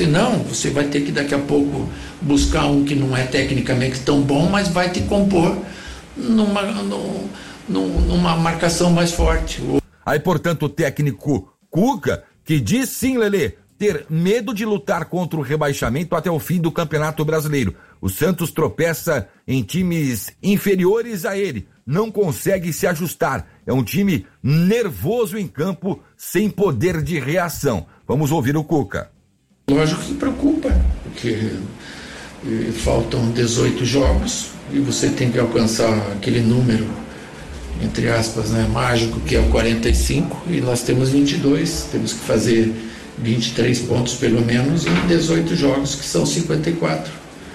Senão, você vai ter que daqui a pouco buscar um que não é tecnicamente tão bom, mas vai te compor numa marcação mais forte. Aí, portanto, o técnico Cuca, que diz sim, Lelê, ter medo de lutar contra o rebaixamento até o fim do Campeonato Brasileiro. O Santos tropeça em times inferiores a ele, não consegue se ajustar. É um time nervoso em campo, sem poder de reação. Vamos ouvir o Cuca. Lógico que preocupa, porque faltam 18 jogos e você tem que alcançar aquele número, entre aspas, né, mágico, que é o 45, e nós temos 22, temos que fazer 23 pontos pelo menos em 18 jogos, que são 54.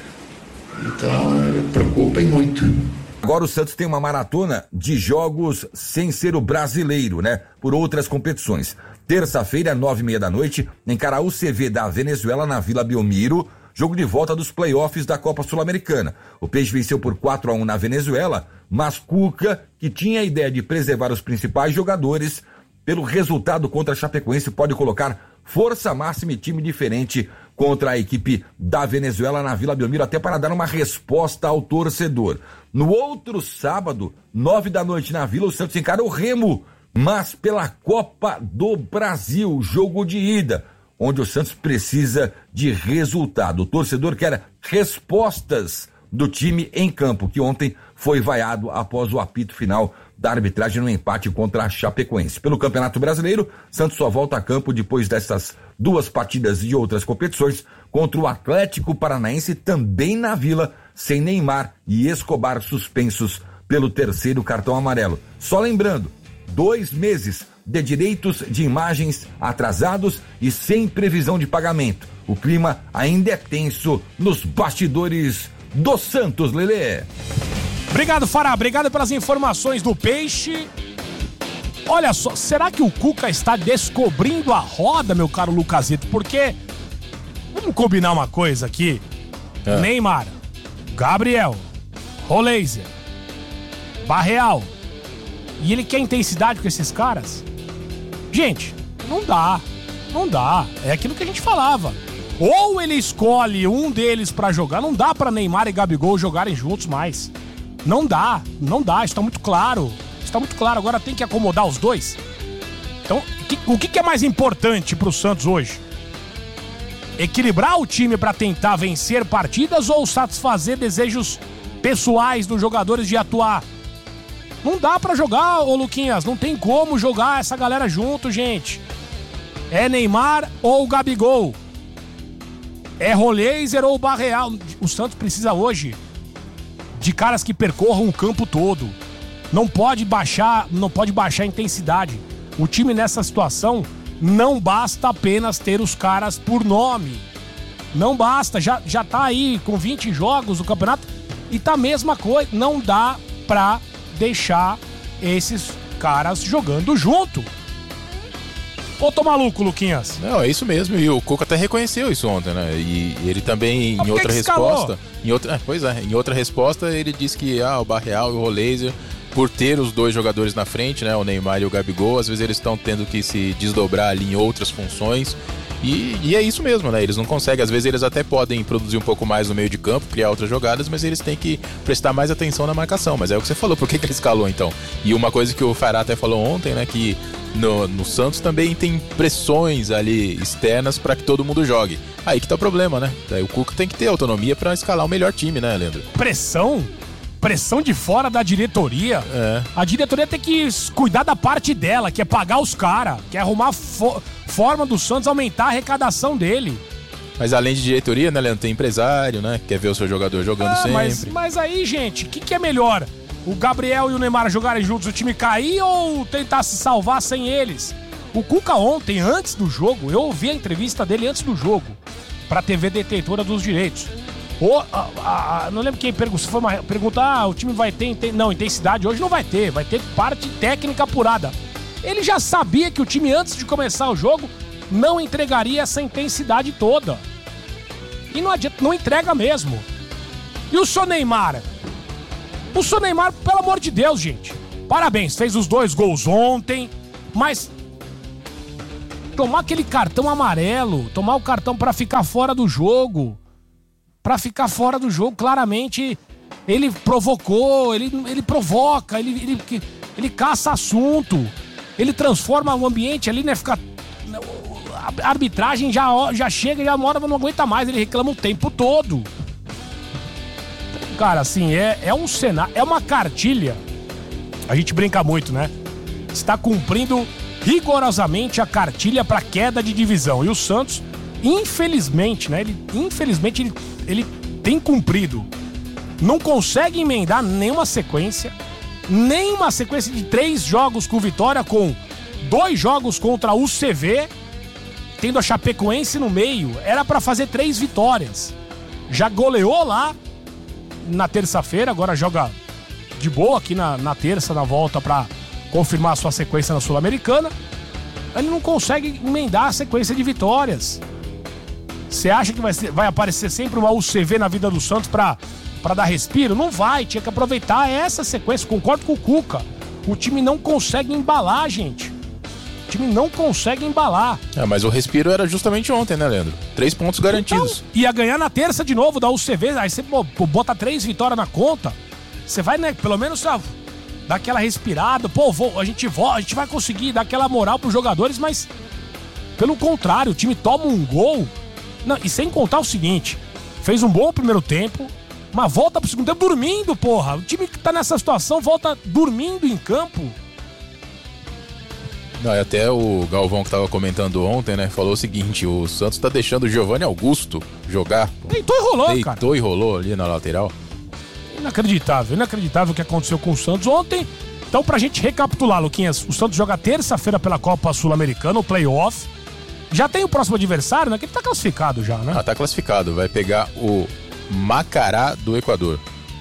Então, preocupa muito. Agora o Santos tem uma maratona de jogos sem ser o brasileiro, né? Por outras competições. Terça-feira, 9h30 da noite, encara o CV da Venezuela na Vila Belmiro, jogo de volta dos playoffs da Copa Sul-Americana. O Peixe venceu por 4-1 na Venezuela, mas Cuca, que tinha a ideia de preservar os principais jogadores, pelo resultado contra a Chapecoense, pode colocar força máxima e time diferente contra a equipe da Venezuela na Vila Belmiro, até para dar uma resposta ao torcedor. No outro sábado, 9 da noite na Vila, o Santos encara o Remo, mas pela Copa do Brasil, jogo de ida, onde o Santos precisa de resultado. O torcedor quer respostas do time em campo, que ontem foi vaiado após o apito final da arbitragem no empate contra a Chapecoense. Pelo Campeonato Brasileiro, Santos só volta a campo depois dessas duas partidas de outras competições contra o Atlético Paranaense, também na Vila, sem Neymar e Escobar suspensos pelo terceiro cartão amarelo. Só lembrando, 2 meses de direitos de imagens atrasados e sem previsão de pagamento. O clima ainda é tenso nos bastidores do Santos, Lelê. Obrigado, Fará. Obrigado pelas informações do Peixe. Olha só, será que o Cuca está descobrindo a roda, meu caro Lucasito? Porque, vamos combinar uma coisa aqui. Neymar, Gabriel, Roleiser, Barreal. E ele quer intensidade com esses caras? Gente, não dá. Não dá. É aquilo que a gente falava. Ou ele escolhe um deles pra jogar. Não dá pra Neymar e Gabigol jogarem juntos mais. Não dá. Isso tá muito claro. Agora tem que acomodar os dois. Então, o que é mais importante pro Santos hoje? Equilibrar o time pra tentar vencer partidas ou satisfazer desejos pessoais dos jogadores de atuar? Não dá pra jogar, ô Luquinhas. Não tem como jogar essa galera junto, gente. É Neymar ou Gabigol. É Roleiser ou Barreal. O Santos precisa hoje de caras que percorram o campo todo. Não pode baixar a intensidade. O time nessa situação não basta apenas ter os caras por nome. Não basta, já tá aí com 20 jogos no campeonato e tá a mesma coisa. Não dá pra deixar esses caras jogando junto. Ou tô maluco, Luquinhas? Não, é isso mesmo, e o Cuca até reconheceu isso ontem, né? E ele também, em outra resposta... Em outra resposta, ele disse que o Barreal e o Roleiser, por ter os dois jogadores na frente, né? O Neymar e o Gabigol, às vezes eles estão tendo que se desdobrar ali em outras funções. E é isso mesmo, né? Eles não conseguem, às vezes eles até podem produzir um pouco mais no meio de campo, criar outras jogadas, mas eles têm que prestar mais atenção na marcação. Mas é o que você falou, por que ele escalou então? E uma coisa que o Fará até falou ontem, né? Que no Santos também tem pressões ali externas para que todo mundo jogue. Aí que tá o problema, né? Daí o Cuca tem que ter autonomia para escalar o melhor time, né, Leandro? Pressão de fora da diretoria. A diretoria tem que cuidar da parte dela, que é pagar os caras, que é arrumar forma do Santos aumentar a arrecadação dele. Mas além de diretoria, né, Leandro, tem empresário, né? Quer ver o seu jogador jogando sempre. Mas aí, gente, o que é melhor? O Gabriel e o Neymar jogarem juntos, o time cair ou tentar se salvar sem eles? O Cuca ontem, antes do jogo, eu ouvi a entrevista dele antes do jogo, pra TV Detentora dos Direitos. Não lembro quem perguntar, o time vai ter... Não, intensidade hoje não vai ter parte técnica apurada. Ele já sabia que o time, antes de começar o jogo, não entregaria essa intensidade toda. E não adianta, não entrega mesmo. E o seu Neymar? O seu Neymar, pelo amor de Deus, gente. Parabéns, fez os 2 gols ontem, mas tomar aquele cartão amarelo, tomar o cartão pra ficar fora do jogo. Pra ficar fora do jogo, claramente ele provocou, ele provoca, ele caça assunto, ele transforma o ambiente ali, né? A arbitragem já chega e a hora não aguenta mais, ele reclama o tempo todo. Cara, assim, é um cenário, é uma cartilha. A gente brinca muito, né? Está cumprindo rigorosamente a cartilha para queda de divisão. E o Santos, infelizmente, né? Ele tem cumprido. Não consegue emendar nenhuma sequência de 3 jogos com vitória, com 2 jogos contra o UCV, tendo a Chapecoense no meio. Era para fazer 3 vitórias. Já goleou lá na terça-feira, agora joga de boa aqui na terça, na volta, para confirmar a sua sequência na Sul-Americana. Ele não consegue emendar a sequência de vitórias. Você acha que vai aparecer sempre uma UCV na vida do Santos pra dar respiro? Não vai, tinha que aproveitar essa sequência. Concordo com o Cuca. O time não consegue embalar, gente. O time não consegue embalar. Mas o respiro era justamente ontem, né, Leandro? 3 pontos garantidos. Então, ia ganhar na terça de novo da UCV. Aí você bota 3 vitórias na conta. Você vai, né, pelo menos dar aquela respirada. Pô, a gente vai conseguir dar aquela moral pros jogadores, mas pelo contrário, o time toma um gol. Não, e sem contar o seguinte, fez um bom primeiro tempo, mas volta pro segundo tempo dormindo, porra. O time que tá nessa situação volta dormindo em campo. Não, e até o Galvão, que tava comentando ontem, né, falou o seguinte: o Santos tá deixando o Giovanni Augusto jogar. Deitou e rolou ali na lateral. Inacreditável o que aconteceu com o Santos ontem. Então, pra gente recapitular, Luquinhas, o Santos joga terça-feira pela Copa Sul-Americana, o playoff. Já tem o próximo adversário, né? Que ele tá classificado já, né? Tá classificado. Vai pegar o Macará do Equador.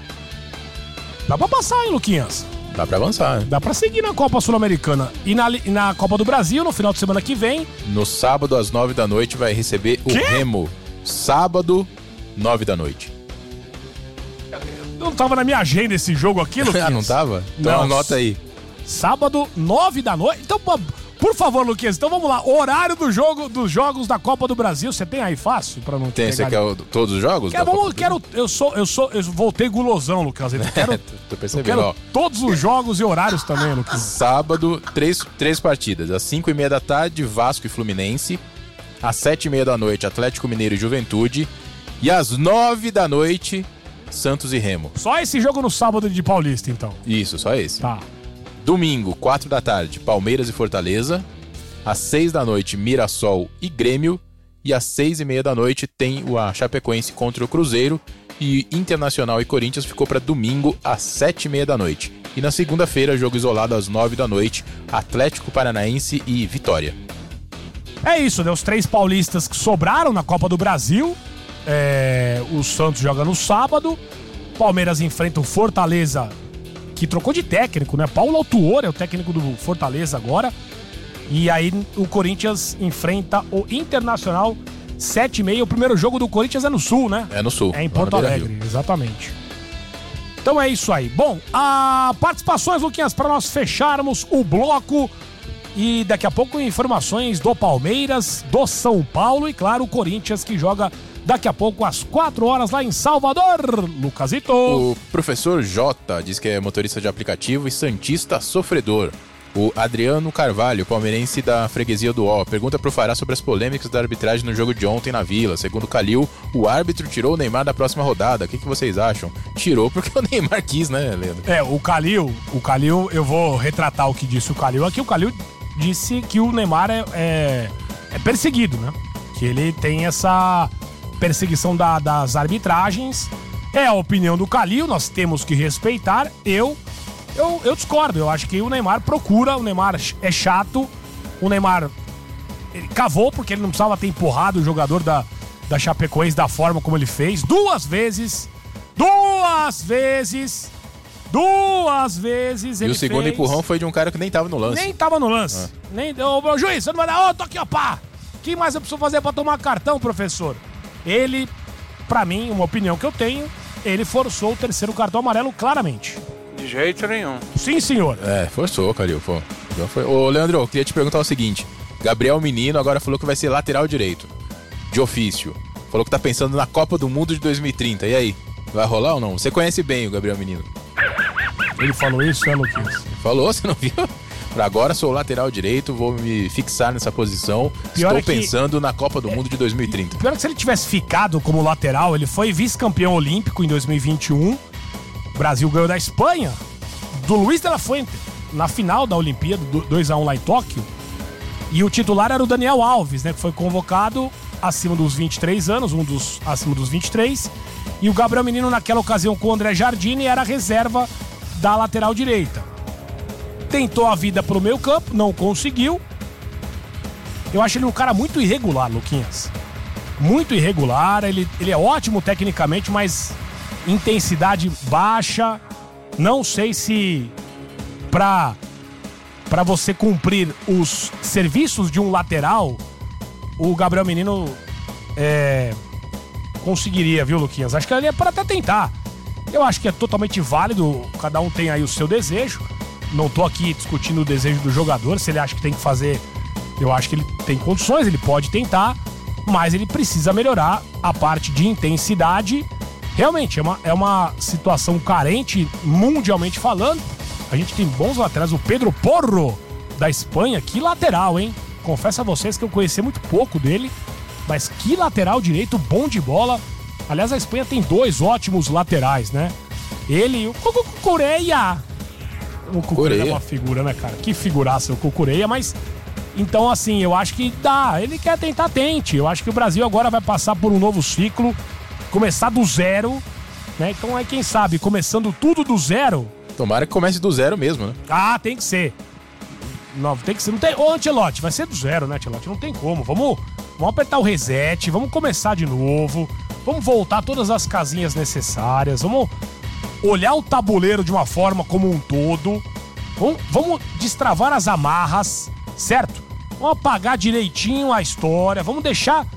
Dá pra passar, hein, Luquinhas? Dá pra avançar, né? Dá pra seguir na Copa Sul-Americana. E na Copa do Brasil, no final de semana que vem. No sábado, às 9 da noite, vai receber o Remo. Sábado, 9 da noite. Não tava na minha agenda esse jogo aqui, Luquinhas. Não tava? Então anota aí. Sábado, 9 da noite. Então, por favor, Luquinhas, então vamos lá. Horário dos jogos da Copa do Brasil. Você tem aí fácil pra não ter? Você quer todos os jogos? Eu voltei gulosão, Lucas. Eu quero, tô percebendo, ó. Todos os jogos e horários também, Lucas. Sábado, três partidas. Às 5:30 da tarde, Vasco e Fluminense. Às 7:30 da noite, Atlético Mineiro e Juventude. E às 9 da noite, Santos e Remo. Só esse jogo no sábado de Paulista, então? Isso, só esse. Tá. Domingo, 4 da tarde, Palmeiras e Fortaleza. Às 6 da noite, Mirassol e Grêmio. E às 6:30 da noite tem a Chapecoense contra o Cruzeiro. E Internacional e Corinthians ficou para domingo às 7:30 da noite. E na segunda-feira, jogo isolado às 9 da noite, Atlético Paranaense e Vitória. É isso, né? Os 3 paulistas que sobraram na Copa do Brasil. O Santos joga no sábado. Palmeiras enfrenta o Fortaleza, que trocou de técnico, né? Paulo Autuori é o técnico do Fortaleza agora. E aí o Corinthians enfrenta o Internacional 7:30. O primeiro jogo do Corinthians é no Sul, né? É no Sul. É em Porto Alegre, exatamente. Então é isso aí. Bom, participações, Luquinhas, para nós fecharmos o bloco. E daqui a pouco informações do Palmeiras, do São Paulo e, claro, o Corinthians, que joga daqui a pouco às 4 horas lá em Salvador. Lucasito. O professor J diz que é motorista de aplicativo e santista sofredor. O Adriano Carvalho, palmeirense da freguesia do Ó, pergunta pro Fará sobre as polêmicas da arbitragem no jogo de ontem na Vila. Segundo o Calil, o árbitro tirou o Neymar da próxima rodada. O que vocês acham? Tirou porque o Neymar quis, né, Leandro? O Calil, eu vou retratar o que disse o Calil aqui. O Calil disse que o Neymar é perseguido, né? Que ele tem essa perseguição das arbitragens. É a opinião do Calil, nós temos que respeitar. Eu discordo, eu acho que o Neymar procura, o Neymar é chato, o Neymar ele cavou porque ele não precisava ter empurrado o jogador da Chapecoense da forma como ele fez. Duas vezes ele E o segundo empurrão foi de um cara que nem tava no lance. O juiz, você não vai dar, tô aqui, ó, pá. O que mais eu preciso fazer pra tomar cartão, professor? Ele, pra mim, uma opinião que eu tenho, ele forçou o terceiro cartão amarelo claramente. De jeito nenhum. Sim, senhor. Forçou, Calil, pô. Ô, Leandro, eu queria te perguntar o seguinte. Gabriel Menino agora falou que vai ser lateral direito, de ofício. Falou que tá pensando na Copa do Mundo de 2030. E aí, vai rolar ou não? Você conhece bem o Gabriel Menino. Ele falou isso, Luquinhas? Falou, você não viu? Agora sou lateral direito, vou me fixar nessa posição. Estou pensando na Copa do Mundo de 2030. Pior que se ele tivesse ficado como lateral, ele foi vice-campeão olímpico em 2021. O Brasil ganhou da Espanha, do Luiz de la Fuente, na final da Olimpíada, 2-1 lá em Tóquio. E o titular era o Daniel Alves, né, que foi convocado acima dos 23 anos, acima dos 23. E o Gabriel Menino, naquela ocasião com o André Jardine, era a reserva da lateral direita. Tentou a vida pro meio campo, não conseguiu. Eu acho ele um cara muito irregular, Luquinhas. Muito irregular, ele é ótimo tecnicamente, mas intensidade baixa. Não sei se pra você cumprir os serviços de um lateral, o Gabriel Menino conseguiria, viu, Luquinhas? Acho que ele é para até tentar. Eu acho que é totalmente válido, cada um tem aí o seu desejo. Não tô aqui discutindo o desejo do jogador, se ele acha que tem que fazer, eu acho que ele tem condições, ele pode tentar, mas ele precisa melhorar a parte de intensidade. Realmente, é uma situação carente, mundialmente falando. A gente tem bons laterais, o Pedro Porro, da Espanha, que lateral, hein? Confesso a vocês que eu conheci muito pouco dele, mas que lateral direito, bom de bola. Aliás, a Espanha tem 2 ótimos laterais, né? Ele e o Cucureia. O Cucureia é uma figura, né, cara? Que figuraça o Cucureia, mas... Então, assim, eu acho que dá. Ele quer tentar, tente. Eu acho que o Brasil agora vai passar por um novo ciclo, começar do zero, né? Então, aí, quem sabe, começando tudo do zero... Tomara que comece do zero mesmo, né? Ah, tem que ser. Não, tem que ser. Não tem... Ô, Ancelotti, vai ser do zero, né, Ancelotti? Não tem como. Vamos apertar o reset, vamos começar de novo, vamos voltar todas as casinhas necessárias, vamos olhar o tabuleiro de uma forma como um todo, vamos destravar as amarras, certo? Vamos apagar direitinho a história, vamos deixar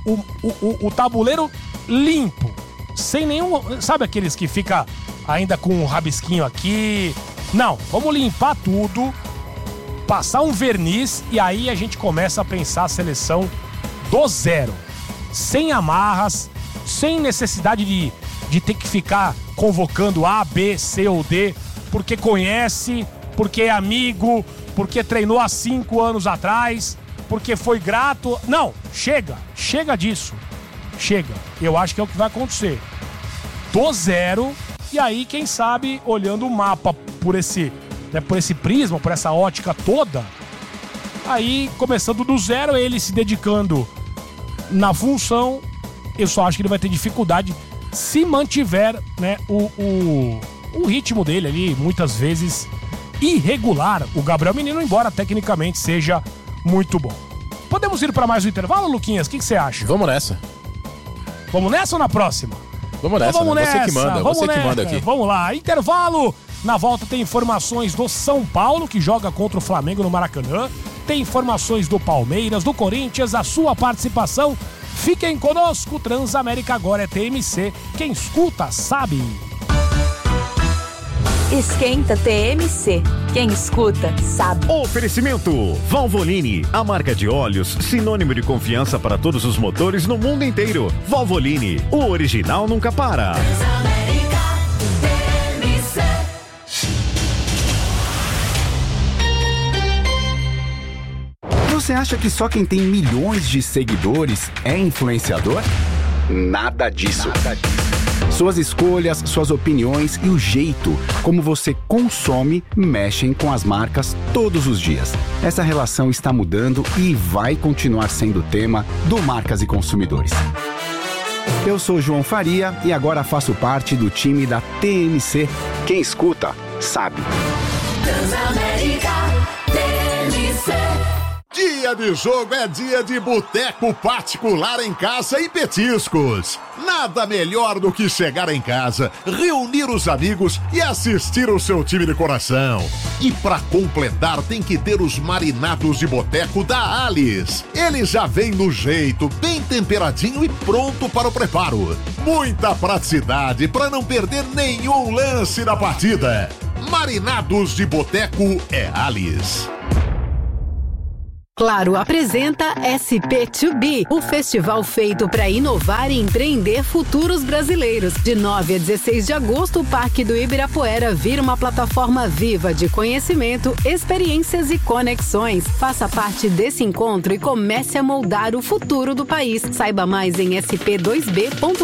o tabuleiro limpo, sem nenhum... Sabe aqueles que fica ainda com um rabisquinho aqui? Não, vamos limpar tudo, passar um verniz e aí a gente começa a pensar a seleção do zero, sem amarras, sem necessidade de ter que ficar convocando A, B, C ou D, porque conhece, porque é amigo, porque treinou há 5 anos atrás, porque foi grato. Não, chega disso. Chega. Eu acho que é o que vai acontecer. Do zero, e aí, quem sabe, olhando o mapa por esse prisma, por essa ótica toda, aí, começando do zero, ele se dedicando na função, eu só acho que ele vai ter dificuldade se mantiver, né, o ritmo dele ali, muitas vezes irregular, o Gabriel Menino, embora tecnicamente seja muito bom. Podemos ir para mais um intervalo, Luquinhas? O que você acha? Vamos nessa. Vamos nessa ou na próxima? Vamos nessa, então, né? Você que manda, você que manda aqui. Vamos lá, intervalo. Na volta tem informações do São Paulo, que joga contra o Flamengo no Maracanã. Tem informações do Palmeiras, do Corinthians, a sua participação. Fiquem conosco, Transamérica agora é TMC. Quem escuta sabe. Esquenta TMC. Quem escuta sabe. Oferecimento Valvoline, a marca de óleos sinônimo de confiança para todos os motores no mundo inteiro. Valvoline, o original nunca para. Transamérica TMC. Você acha que só quem tem milhões de seguidores é influenciador? Nada disso. Suas escolhas, suas opiniões e o jeito como você consome mexem com as marcas todos os dias. Essa relação está mudando e vai continuar sendo tema do Marcas e Consumidores. Eu sou João Faria e agora faço parte do time da TMC. Quem escuta, sabe. Transamérica TMC. Dia de jogo é dia de boteco particular em casa e petiscos. Nada melhor do que chegar em casa, reunir os amigos e assistir o seu time de coração. E pra completar tem que ter os marinados de boteco da Alice. Ele já vem no jeito, bem temperadinho e pronto para o preparo. Muita praticidade para não perder nenhum lance da partida. Marinados de boteco é Alice. Claro apresenta SP2B, o festival feito para inovar e empreender futuros brasileiros. De 9 a 16 de agosto, o Parque do Ibirapuera vira uma plataforma viva de conhecimento, experiências e conexões. Faça parte desse encontro e comece a moldar o futuro do país. Saiba mais em sp2b.com.br.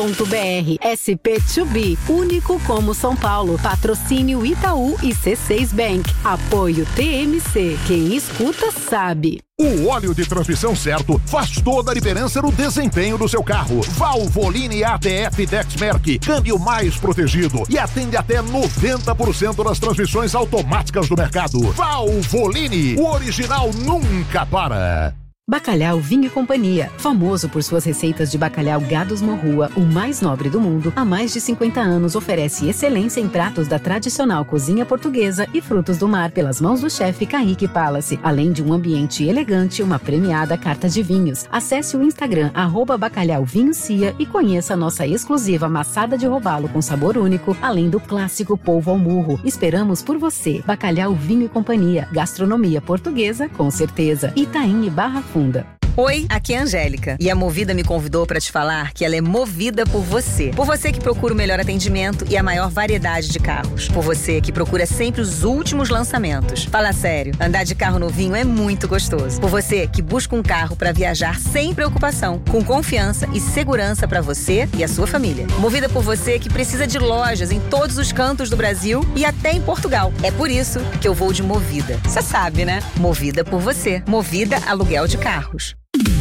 SP2B, único como São Paulo. Patrocínio Itaú e C6 Bank. Apoio TMC. Quem escuta sabe. O óleo de transmissão certo faz toda a diferença no desempenho do seu carro. Valvoline ATF Dexmerc, câmbio mais protegido e atende até 90% das transmissões automáticas do mercado. Valvoline, o original nunca para. Bacalhau Vinho e Companhia, famoso por suas receitas de bacalhau Gados Morrua, o mais nobre do mundo, há mais de 50 anos oferece excelência em pratos da tradicional cozinha portuguesa e frutos do mar pelas mãos do chefe Kaique Palace, além de um ambiente elegante e uma premiada carta de vinhos. Acesse o Instagram @bacalhauvinhocia e conheça a nossa exclusiva maçada de robalo com sabor único, além do clássico polvo ao murro. Esperamos por você. Bacalhau Vinho e Companhia, gastronomia portuguesa com certeza. Itaim e Barra Funda. Oi, aqui é a Angélica e a Movida me convidou para te falar que ela é movida por você. Por você que procura o melhor atendimento e a maior variedade de carros. Por você que procura sempre os últimos lançamentos. Fala sério, andar de carro novinho é muito gostoso. Por você que busca um carro para viajar sem preocupação, com confiança e segurança para você e a sua família. Movida por você que precisa de lojas em todos os cantos do Brasil e até em Portugal. É por isso que eu vou de Movida. Você sabe, né? Movida por você. Movida Aluguel de Carros.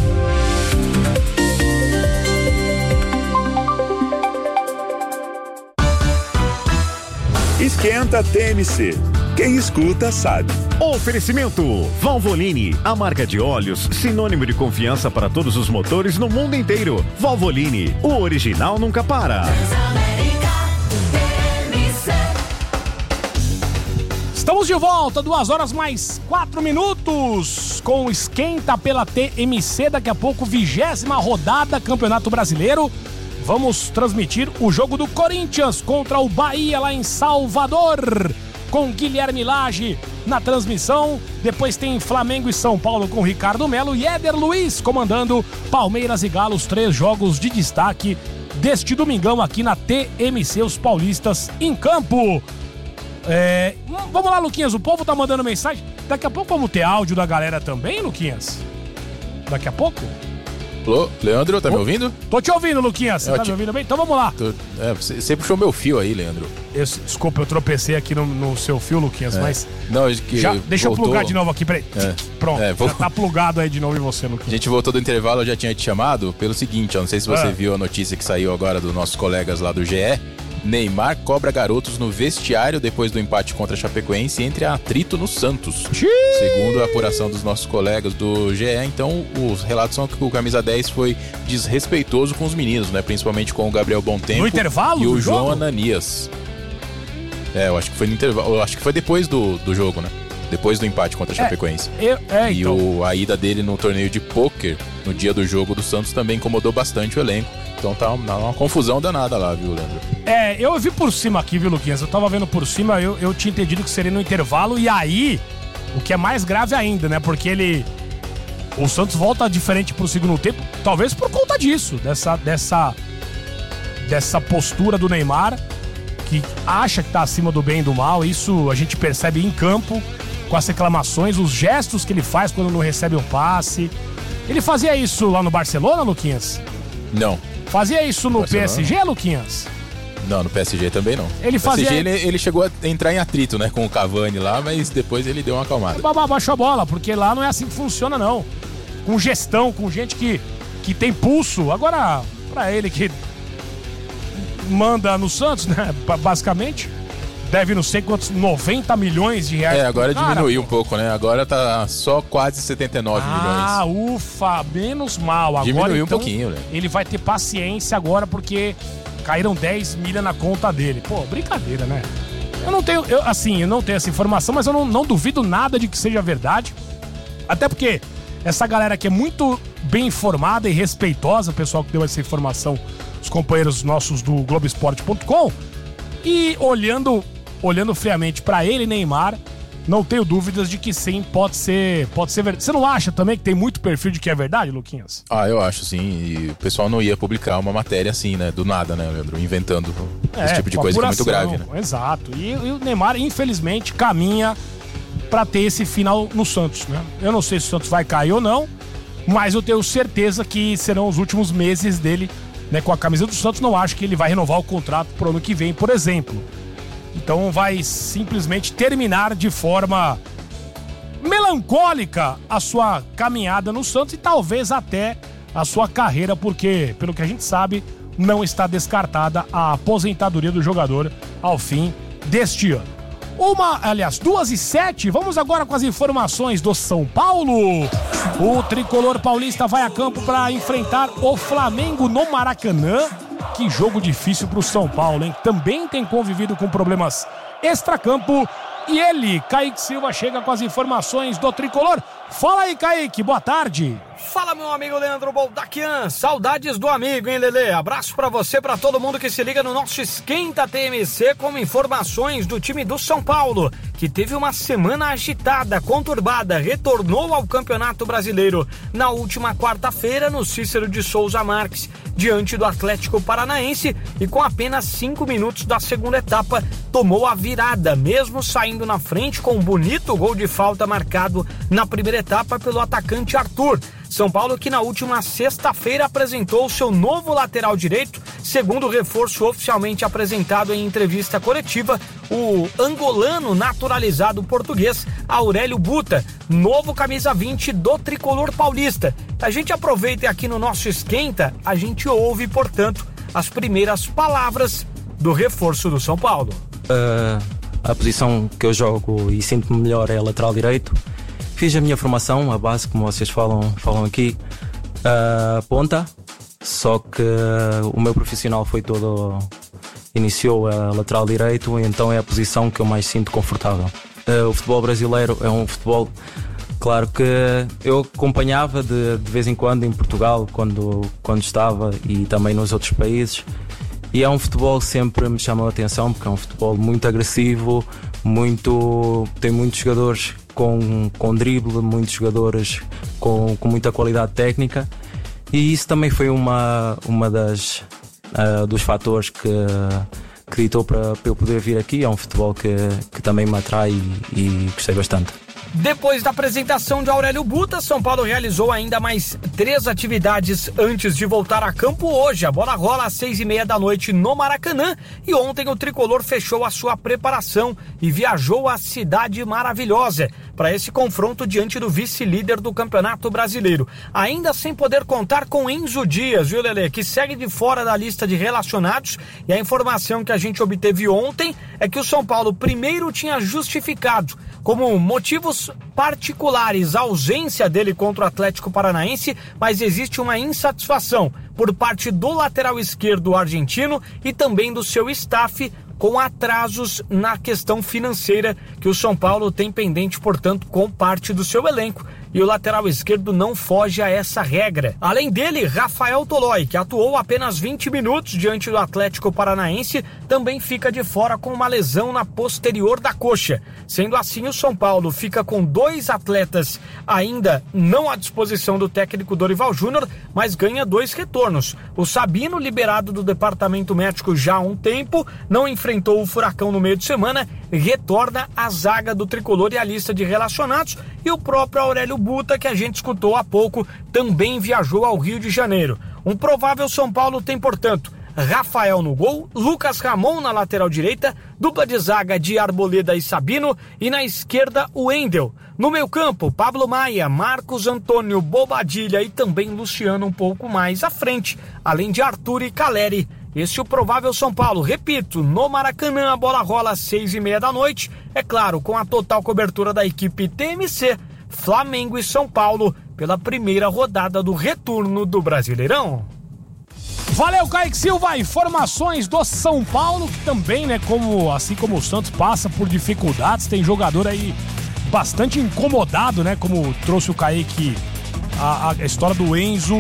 Esquenta TMC. Quem escuta sabe. Oferecimento Valvoline, a marca de óleos sinônimo de confiança para todos os motores no mundo inteiro. Valvoline, o original nunca para. Estamos de volta, 2h mais 4 com o Esquenta pela TMC. Daqui a pouco, 20ª rodada, Campeonato Brasileiro. Vamos transmitir o jogo do Corinthians contra o Bahia lá em Salvador, com Guilherme Lage na transmissão. Depois tem Flamengo e São Paulo com Ricardo Melo e Éder Luiz comandando Palmeiras e Galo, os 3 jogos de destaque deste domingão aqui na TMC, os paulistas em campo. Vamos lá, Luquinhas, o povo tá mandando mensagem. Daqui a pouco vamos ter áudio da galera também, Luquinhas? Daqui a pouco? Alô, Leandro, tá me ouvindo? Tô te ouvindo, Luquinhas. Você tá me ouvindo bem? Então vamos lá. Você puxou meu fio aí, Leandro. Desculpa, eu tropecei aqui no seu fio, Luquinhas, mas... Não, deixa eu plugar de novo aqui, peraí. Pronto, já tá plugado aí de novo em você, Luquinhas. A gente voltou do intervalo, eu já tinha te chamado pelo seguinte, eu não sei se você viu a notícia que saiu agora dos nossos colegas lá do GE. Neymar cobra garotos no vestiário depois do empate contra a Chapecoense entre atrito no Santos. Segundo a apuração dos nossos colegas do GE, então os relatos são que o camisa 10 foi desrespeitoso com os meninos, né? Principalmente com o Gabriel Bontempo no intervalo e o jogo? João Ananias. Eu acho que foi no intervalo, eu acho que foi depois do jogo, né? Depois do empate contra a Chapecoense. E a ida dele no torneio de pôquer no dia do jogo do Santos também incomodou bastante o elenco. Então tá uma confusão danada lá, viu, Leandro? Eu vi por cima aqui, viu, Luquinhas? Eu tava vendo por cima, eu tinha entendido que seria no intervalo. E aí, o que é mais grave ainda, né? Porque o Santos volta diferente pro segundo tempo, talvez por conta disso, dessa postura do Neymar, que acha que tá acima do bem e do mal. Isso a gente percebe em campo, com as reclamações, os gestos que ele faz quando não recebe um passe. Ele fazia isso lá no Barcelona, Luquinhas? Não. Fazia isso no PSG, Luquinhas? Não, no PSG também não. Ele fazia... PSG ele chegou a entrar em atrito, né, com o Cavani lá, mas depois ele deu uma acalmada. Baixou a bola, porque lá não é assim que funciona, não. Com gestão, com gente que tem pulso. Agora, pra ele que manda no Santos, né, basicamente, deve não sei quantos, 90 milhões de reais. Agora diminuiu um pouco, né? Agora tá só quase 79 milhões. Ufa, menos mal. Agora, diminuiu então, um pouquinho, né? Ele vai ter paciência agora porque caíram 10 milha na conta dele. Pô, brincadeira, né? Eu não tenho essa informação, mas eu não duvido nada de que seja verdade. Até porque essa galera que é muito bem informada e respeitosa, o pessoal que deu essa informação, os companheiros nossos do Globoesporte.com, e olhando friamente pra ele, Neymar, não tenho dúvidas de que sim, pode ser verdade. Você não acha também que tem muito perfil de que é verdade, Luquinhas? Eu acho, sim. E o pessoal não ia publicar uma matéria assim, né? Do nada, né, Leandro? Inventando esse tipo de coisa que é muito grave, né? Exato. E o Neymar, infelizmente, caminha pra ter esse final no Santos, né? Eu não sei se o Santos vai cair ou não, mas eu tenho certeza que serão os últimos meses dele, né, com a camisa do Santos. Não acho que ele vai renovar o contrato pro ano que vem, por exemplo. Então vai simplesmente terminar de forma melancólica a sua caminhada no Santos e talvez até a sua carreira, porque, pelo que a gente sabe, não está descartada a aposentadoria do jogador ao fim deste ano. 2h07, vamos agora com as informações do São Paulo. O tricolor paulista vai a campo para enfrentar o Flamengo no Maracanã. Que jogo difícil pro São Paulo, hein? Também tem convivido com problemas extracampo. E ele, Kaique Silva, chega com as informações do tricolor. Fala aí, Kaique, boa tarde. Fala, meu amigo Leandro Boldaquian. Saudades do amigo, hein, Lelê? Abraço pra você, pra todo mundo que se liga no nosso Esquenta TMC com informações do time do São Paulo, que teve uma semana agitada, conturbada, retornou ao Campeonato Brasileiro na última quarta-feira no Cícero de Souza Marques, diante do Atlético Paranaense, e com apenas 5 minutos da segunda etapa, tomou a virada, mesmo saindo na frente com um bonito gol de falta marcado na primeira etapa pelo atacante Arthur. São Paulo que na última sexta-feira apresentou seu novo lateral direito, segundo o reforço oficialmente apresentado em entrevista coletiva, o angolano naturalizado português Aurélio Buta, novo camisa 20 do tricolor paulista. A gente aproveita aqui no nosso Esquenta, a gente ouve, portanto, as primeiras palavras do reforço do São Paulo. A posição que eu jogo e sinto-me melhor é lateral direito. Fiz a minha formação, a base, como vocês falam aqui, ponta, só que o meu profissional foi todo, iniciou a lateral direito, então é a posição que eu mais sinto confortável. O futebol brasileiro é um futebol, claro que eu acompanhava de vez em quando em Portugal, quando estava, e também nos outros países, e é um futebol que sempre me chamou a atenção, porque é um futebol muito agressivo, tem muitos jogadores com drible, muitos jogadores com muita qualidade técnica, e isso também foi uma dos fatores que ditou para eu poder vir aqui. É um futebol que também me atrai e gostei bastante. Depois da apresentação de Aurélio Buta, São Paulo realizou ainda mais 3 atividades antes de voltar a campo hoje. A bola rola às 6h30 da noite no Maracanã, e ontem o tricolor fechou a sua preparação e viajou à Cidade Maravilhosa para esse confronto diante do vice-líder do Campeonato Brasileiro. Ainda sem poder contar com Enzo Dias, viu, Lelê, que segue de fora da lista de relacionados, e a informação que a gente obteve ontem é que o São Paulo primeiro tinha justificado como motivos particulares a ausência dele contra o Atlético Paranaense, mas existe uma insatisfação por parte do lateral esquerdo argentino e também do seu staff com atrasos na questão financeira que o São Paulo tem pendente, portanto, com parte do seu elenco. E o lateral esquerdo não foge a essa regra. Além dele, Rafael Tolói, que atuou apenas 20 minutos diante do Atlético Paranaense, também fica de fora com uma lesão na posterior da coxa. Sendo assim, o São Paulo fica com 2 atletas ainda não à disposição do técnico Dorival Júnior, mas ganha 2 retornos. O Sabino, liberado do departamento médico já há um tempo, não enfrentou o Furacão no meio de semana, retorna à zaga do tricolor e à lista de relacionados, e o próprio Aurélio Buta, que a gente escutou há pouco, também viajou ao Rio de Janeiro. Um provável São Paulo tem, portanto, Rafael no gol, Lucas Ramon na lateral direita, dupla de zaga de Arboleda e Sabino, e na esquerda o Wendel. No meio-campo, Pablo Maia, Marcos Antônio, Bobadilha e também Luciano um pouco mais à frente, além de Arthur e Caleri. Esse é o provável São Paulo. Repito, no Maracanã a bola rola às 6h30 da noite, é claro, com a total cobertura da equipe TMC, Flamengo e São Paulo, pela primeira rodada do retorno do Brasileirão. Valeu, Kaique Silva. Informações do São Paulo, que também, né, assim como o Santos, passa por dificuldades. Tem jogador aí bastante incomodado, né, como trouxe o Kaique, a história do Enzo,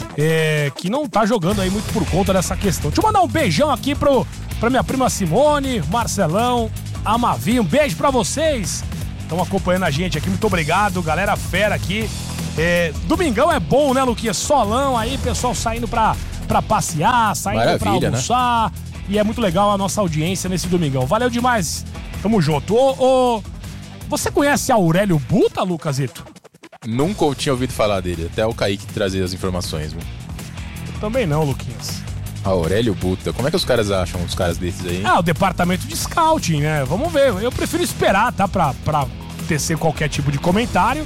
que não tá jogando aí muito por conta dessa questão. Deixa eu mandar um beijão aqui pra minha prima Simone, Marcelão, a Mavi, um beijo pra vocês. estão acompanhando a gente aqui. Muito obrigado, galera fera aqui. Domingão é bom, né, Luquinha? Solão aí, pessoal saindo pra passear, saindo pra almoçar. Né? E é muito legal a nossa audiência nesse domingão. Valeu demais. Tamo junto. Você conhece Aurélio Buta, Lucasito? Nunca tinha ouvido falar dele. Até o Kaique trazer as informações. Viu? Eu também não, Luquinhas. Aurélio Buta. Como é que os caras acham os caras desses aí? O departamento de scouting, né? Vamos ver. Eu prefiro esperar, tá? Pra tecer qualquer tipo de comentário.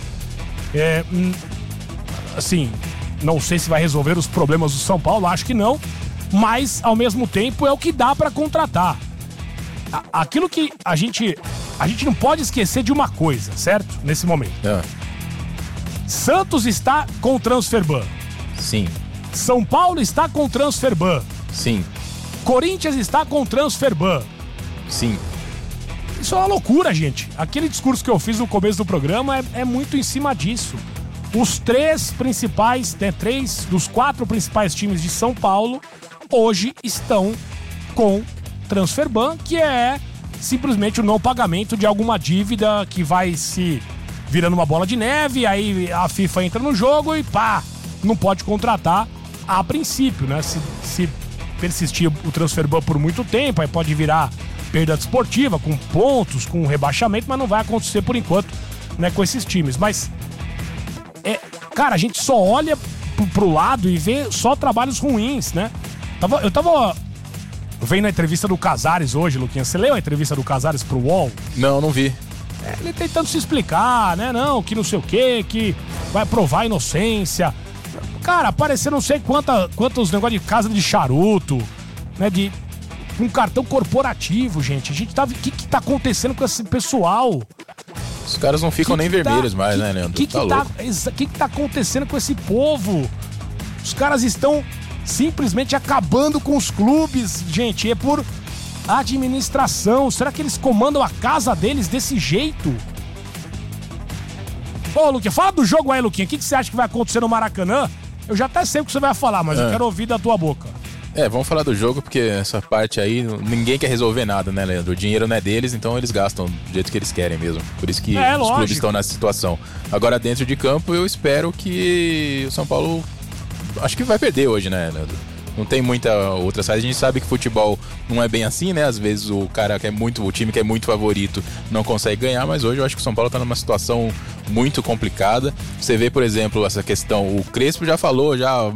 Assim, não sei se vai resolver os problemas do São Paulo, acho que não. Mas, ao mesmo tempo, é o que dá pra contratar. Aquilo que a gente não pode esquecer de uma coisa, certo? Nesse momento. Santos está com o transfer ban. Sim. São Paulo está com o transfer ban. Sim. Corinthians está com o transfer ban. Sim. Isso é uma loucura, gente. Aquele discurso que eu fiz no começo do programa é muito em cima disso. Os três dos 4 principais times de São Paulo hoje estão com transfer ban, que é simplesmente o não pagamento de alguma dívida que vai se virando uma bola de neve, aí a FIFA entra no jogo e não pode contratar a princípio, né? Se persistir o transfer ban por muito tempo, aí pode virar perda desportiva, com pontos, com rebaixamento, mas não vai acontecer por enquanto, né, com esses times. Mas, cara, a gente só olha pro lado e vê só trabalhos ruins, né? Eu tava vendo a entrevista do Casares hoje, Luquinha. Você leu a entrevista do Casares pro UOL? Não vi. Ele tentando se explicar, né? Não, que não sei o quê, que vai provar a inocência. Cara, apareceu não sei quantos negócios de casa de charuto, né? De um cartão corporativo, gente. O que tá acontecendo com esse pessoal? Os caras não ficam nem vermelhos mais, né, Leandro? O que tá acontecendo com esse povo? Os caras estão simplesmente acabando com os clubes, gente. É por administração. Será que eles comandam a casa deles desse jeito? Ô, Luquinha, fala do jogo aí, Luquinha. O que você acha que vai acontecer no Maracanã? Eu já até sei o que você vai falar, mas eu quero ouvir da tua boca. Vamos falar do jogo, porque essa parte aí, ninguém quer resolver nada, né, Leandro? O dinheiro não é deles, então eles gastam do jeito que eles querem mesmo. Por isso que os clubes estão nessa situação. Agora, dentro de campo, eu espero que o São Paulo... Acho que vai perder hoje, né, Leandro? Não tem muita outra saída. A gente sabe que futebol não é bem assim, né? Às vezes o time que é muito favorito não consegue ganhar, mas hoje eu acho que o São Paulo tá numa situação muito complicada. Você vê, por exemplo, essa questão, o Crespo já falou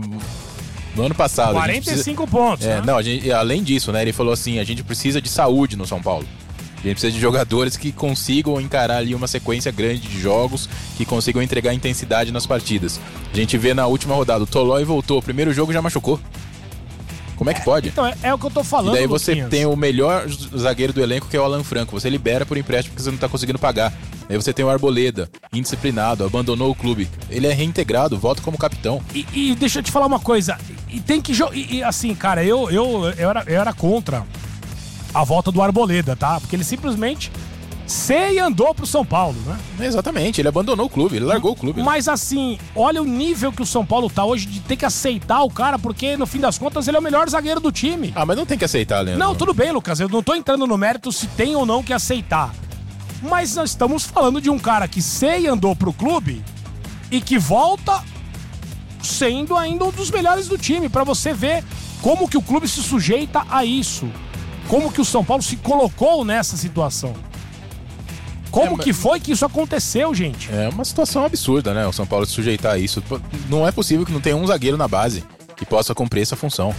no ano passado. 45 pontos, né? Não, além disso, né? Ele falou assim, a gente precisa de saúde no São Paulo. A gente precisa de jogadores que consigam encarar ali uma sequência grande de jogos, que consigam entregar intensidade nas partidas. A gente vê na última rodada, o Tolói voltou, o primeiro jogo já machucou. Como é que pode? Então, é o que eu tô falando, E daí você Luquinhas. tem o melhor zagueiro do elenco, que é o Alan Franco. Você libera por empréstimo porque você não tá conseguindo pagar. Aí você tem o Arboleda, indisciplinado, abandonou o clube. Ele é reintegrado, volta como capitão. E deixa eu te falar uma coisa. E tem que jogar. Assim, cara, eu era contra a volta do Arboleda, tá? Porque ele simplesmente andou pro São Paulo, né? Exatamente, ele abandonou o clube, ele largou o clube. Mas assim, olha o nível que o São Paulo tá hoje de ter que aceitar o cara, porque no fim das contas ele é o melhor zagueiro do time. Mas não tem que aceitar, Leandro. Não, tudo bem, Lucas, eu não tô entrando no mérito se tem ou não que aceitar. Mas nós estamos falando de um cara que andou pro clube e que volta sendo ainda um dos melhores do time, pra você ver como que o clube se sujeita a isso. Como que o São Paulo se colocou nessa situação. Como que foi que isso aconteceu, gente? É uma situação absurda, né? O São Paulo se sujeitar a isso. Não é possível que não tenha um zagueiro na base que possa cumprir essa função.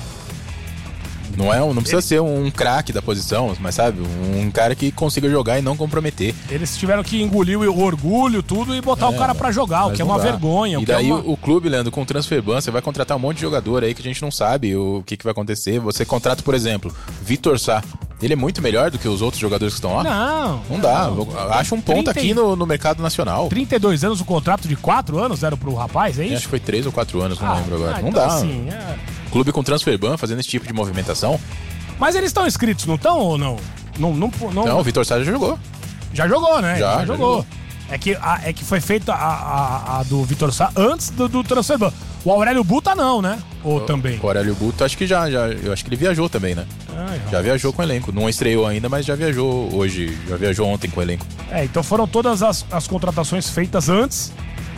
Não precisa ser um craque da posição, mas sabe, um cara que consiga jogar e não comprometer. Eles tiveram que engolir o orgulho, tudo, e botar o cara pra jogar, o que é uma vergonha. E daí o clube, Leandro, com o transfer ban, você vai contratar um monte de jogador aí que a gente não sabe o que vai acontecer. Você contrata, por exemplo, Vitor Sá. Ele é muito melhor do que os outros jogadores que estão lá? Não dá. Acha um ponto aqui no mercado nacional. 32 anos, o contrato de 4 anos era pro rapaz, é isso? Acho que foi 3 ou 4 anos, não lembro agora. Não então dá. Assim, clube com transfer ban fazendo esse tipo de movimentação. Mas eles estão inscritos, não estão ou não? Não, o Vitor Sá já jogou. Já jogou, né? Já jogou. É que foi feita a do Vitor Sá antes do transfer ban. O Aurélio Buta não, né? Ou também? O Aurélio Buta acho que já. Eu acho que ele viajou também, né? Já viajou com o elenco. Não estreou ainda, mas já viajou hoje. Já viajou ontem com o elenco. Então foram todas as contratações feitas antes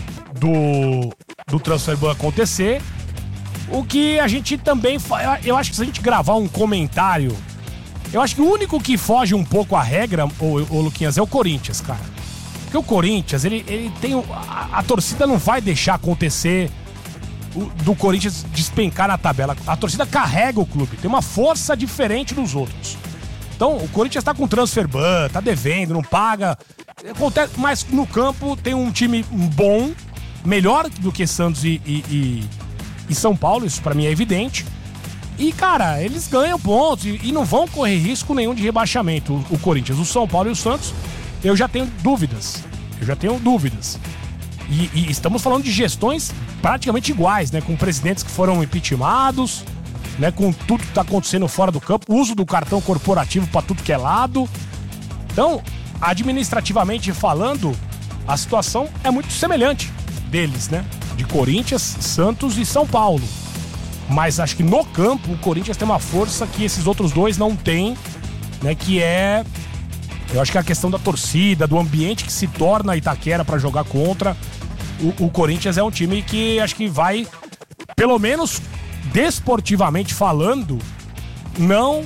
do transfer ban acontecer. O que a gente também... Eu acho que se a gente gravar um comentário... Eu acho que o único que foge um pouco à regra, o Luquinhas, é o Corinthians, cara. Porque o Corinthians, ele tem... A torcida não vai deixar acontecer do Corinthians despencar na tabela. A torcida carrega o clube, tem uma força diferente dos outros. Então, o Corinthians tá com transfer ban, tá devendo, não paga. Mas no campo tem um time bom, melhor do que Santos e São Paulo, isso pra mim é evidente. E, cara, eles ganham pontos e não vão correr risco nenhum de rebaixamento. O Corinthians, o São Paulo e o Santos, eu já tenho dúvidas. E estamos falando de gestões praticamente iguais, né? Com presidentes que foram impeachmentados, né? Com tudo que tá acontecendo fora do campo, uso do cartão corporativo pra tudo que é lado. Então, administrativamente falando, a situação é muito semelhante deles, né? De Corinthians, Santos e São Paulo. Mas acho que no campo o Corinthians tem uma força que esses outros dois não têm, né? Que é... Eu acho que é a questão da torcida, do ambiente que se torna Itaquera pra jogar contra. O Corinthians é um time que acho que vai, pelo menos desportivamente falando, não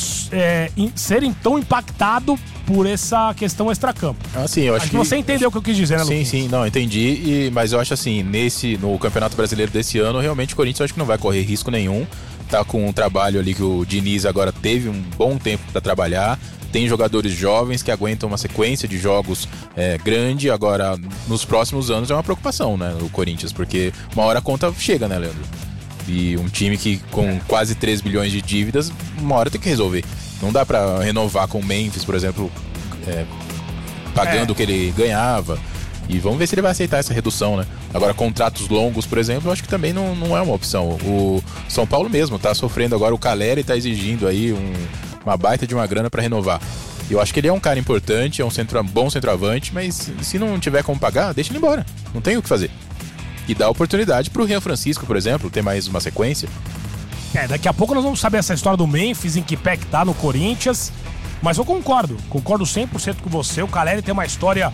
serem tão impactado por essa questão extracampo. Sim, eu acho que você entendeu o que eu quis dizer, né, Lucas? Sim, não, entendi. Mas eu acho assim, no Campeonato Brasileiro desse ano, realmente o Corinthians eu acho que não vai correr risco nenhum. Tá com um trabalho ali que o Diniz agora teve um bom tempo para trabalhar. Tem jogadores jovens que aguentam uma sequência de jogos grande. Agora, nos próximos anos é uma preocupação, né, o Corinthians, porque uma hora a conta chega, né, Leandro? E um time que com quase 3 bilhões de dívidas, uma hora tem que resolver. Não dá pra renovar com o Memphis, por exemplo, pagando o que ele ganhava. E vamos ver se ele vai aceitar essa redução, né? Agora, contratos longos, por exemplo, eu acho que também não é uma opção. O São Paulo mesmo tá sofrendo agora, o Caleri tá exigindo aí uma baita de uma grana pra renovar. Eu acho que ele é um cara importante, é um bom centroavante, mas se não tiver como pagar, deixa ele embora. Não tem o que fazer. E dá oportunidade pro Rian Francisco, por exemplo, ter mais uma sequência. Daqui a pouco nós vamos saber essa história do Memphis, em que pé que tá no Corinthians. Mas eu concordo 100% com você. O Caleri tem uma história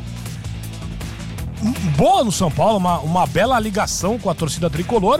boa no São Paulo, uma bela ligação com a torcida tricolor,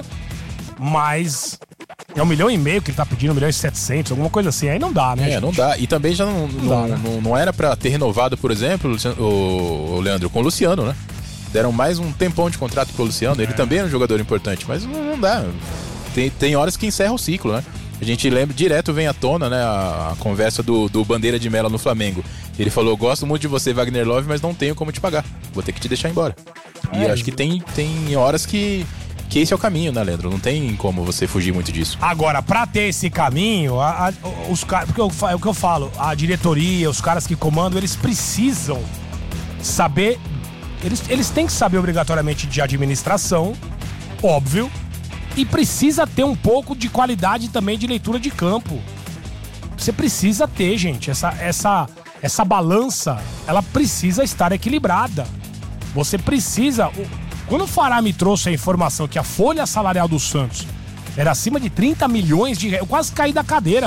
mas é 1,5 milhão que ele tá pedindo, 1,7 milhões, alguma coisa assim. Aí não dá, né? Não dá. E também já não era pra ter renovado, por exemplo, o Leandro, com o Luciano, né? Deram mais um tempão de contrato pro Luciano. Ele também é um jogador importante, mas não dá. Tem horas que encerra o ciclo, né? A gente lembra, direto vem à tona, né, a conversa do Bandeira de Melo no Flamengo. Ele falou, gosto muito de você, Wagner Love, mas não tenho como te pagar. Vou ter que te deixar embora. E acho que tem horas que esse é o caminho, né, Leandro? Não tem como você fugir muito disso. Agora, pra ter esse caminho, os caras, porque é o que eu falo, a diretoria, os caras que comandam, eles precisam saber, eles têm que saber obrigatoriamente de administração, óbvio, e precisa ter um pouco de qualidade também de leitura de campo. Você precisa ter, gente, essa balança, ela precisa estar equilibrada. Você precisa... Quando o Fará me trouxe a informação que a folha salarial do Santos era acima de 30 milhões de reais, eu quase caí da cadeira.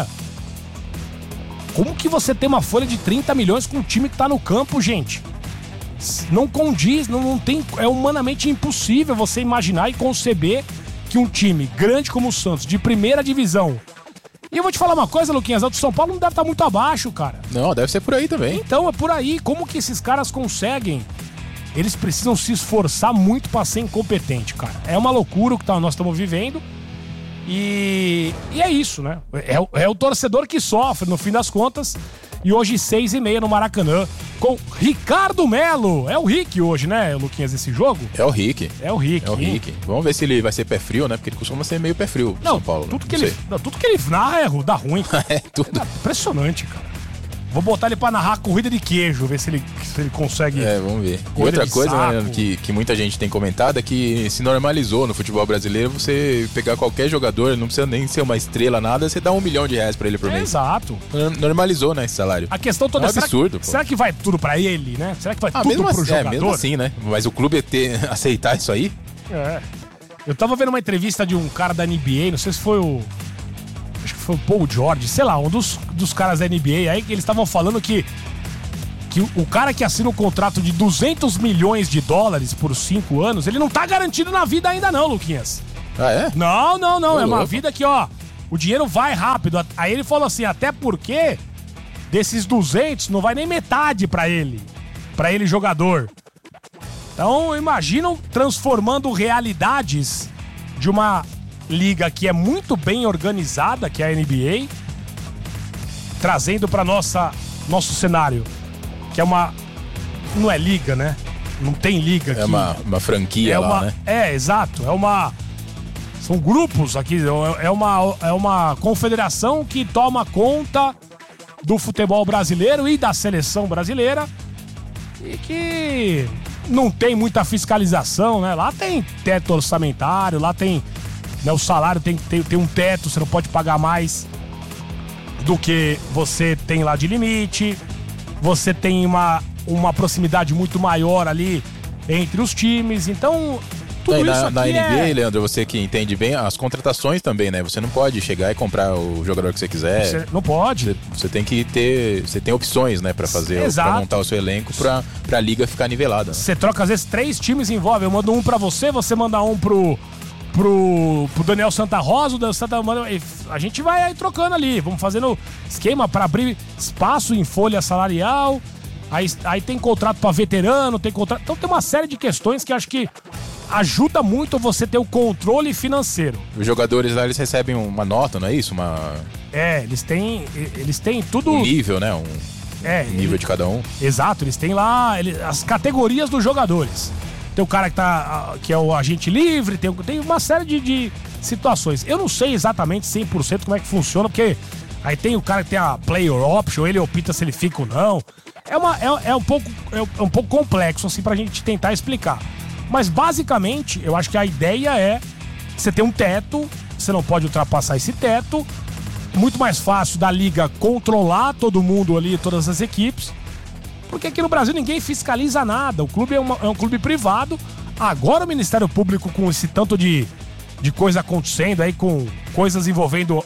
Como que você tem uma folha de 30 milhões com um time que tá no campo, gente? Não condiz, não tem... É humanamente impossível você imaginar e conceber que um time grande como o Santos, de primeira divisão... E eu vou te falar uma coisa, Luquinhas, o do São Paulo não deve estar muito abaixo, cara. Não, deve ser por aí também. Então, é por aí. Como que esses caras conseguem? Eles precisam se esforçar muito pra ser incompetente, cara. É uma loucura o que nós estamos vivendo. E é isso, né? É o torcedor que sofre, no fim das contas. E hoje, 6h30 no Maracanã, com Ricardo Melo. É o Rick hoje, né, Luquinhas, esse jogo? É o Rick. É o Rick. Vamos ver se ele vai ser pé frio, né? Porque ele costuma ser meio pé frio, São Paulo. Tudo que ele narra dá ruim. Tudo. Impressionante, cara. Vou botar ele pra narrar corrida de queijo, ver se ele consegue. Vamos ver. E outra coisa, né, que muita gente tem comentado é que se normalizou no futebol brasileiro você pegar qualquer jogador, não precisa nem ser uma estrela, nada, você dá R$1 milhão pra ele por mês. Exato. Normalizou, né, esse salário. A questão toda é um absurdo. Será que vai tudo pra ele, né? Será que vai tudo pro jogador? Mesmo assim, né? Mas o clube aceitar isso aí? Eu tava vendo uma entrevista de um cara da NBA, não sei se foi acho que foi o Paul George, sei lá, um dos caras da NBA aí, que eles estavam falando que o cara que assina um contrato de $200 milhões por 5 anos, ele não tá garantido na vida ainda não, Luquinhas. Ah, é? Não. É uma vida que, ó, o dinheiro vai rápido. Aí ele falou assim, até porque desses 200 não vai nem metade pra ele jogador. Então, imaginam transformando realidades de uma liga que é muito bem organizada, que é a NBA, trazendo para nosso cenário, que é uma... Não é liga, né? Não tem liga aqui. É uma franquia lá, né? Exato. São grupos aqui. É uma confederação que toma conta do futebol brasileiro e da seleção brasileira e que não tem muita fiscalização, né? Lá tem teto orçamentário, lá tem... Né, o salário tem um teto, você não pode pagar mais do que você tem lá de limite. Você tem uma proximidade muito maior ali entre os times. Então, tudo isso aqui na NBA, Leandro, você que entende bem, as contratações também, né? Você não pode chegar e comprar o jogador que você quiser. Você não pode. Você tem que ter... Você tem opções, né? Pra fazer, pra montar o seu elenco, pra liga ficar nivelada. Você troca, às vezes, 3 times envolve. Eu mando um pra você manda um pro Daniel Santa Rosa, o Daniel Santa Rosa, a gente vai aí trocando ali, vamos fazendo esquema para abrir espaço em folha salarial, aí tem contrato para veterano, tem contrato, então tem uma série de questões que acho que ajuda muito você ter o controle financeiro. Os jogadores lá, eles recebem uma nota, não é isso? Eles têm tudo... Um nível, né? Nível de cada um. Exato, eles têm lá as categorias dos jogadores. Tem o cara que é o agente livre, tem uma série de situações. Eu não sei exatamente 100% como é que funciona, porque aí tem o cara que tem a player option, ele opta se ele fica ou não. É um pouco complexo, assim, pra gente tentar explicar. Mas, basicamente, eu acho que a ideia é você ter um teto, você não pode ultrapassar esse teto. Muito mais fácil da liga controlar todo mundo ali, todas as equipes. Porque aqui no Brasil ninguém fiscaliza nada. O clube é um clube privado. Agora o Ministério Público, com esse tanto de coisa acontecendo aí, com coisas envolvendo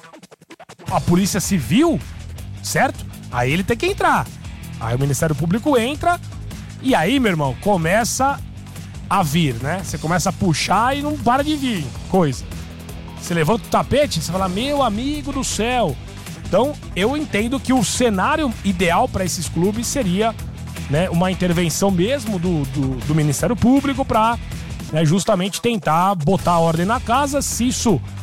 a Polícia Civil, certo? Aí ele tem que entrar. Aí o Ministério Público entra e aí, meu irmão, começa a vir, né? Você começa a puxar e não para de vir coisa. Você levanta o tapete, você fala, meu amigo do céu. Então, eu entendo que o cenário ideal para esses clubes seria, né, uma intervenção mesmo do Ministério Público para, né, justamente tentar botar ordem na casa. Se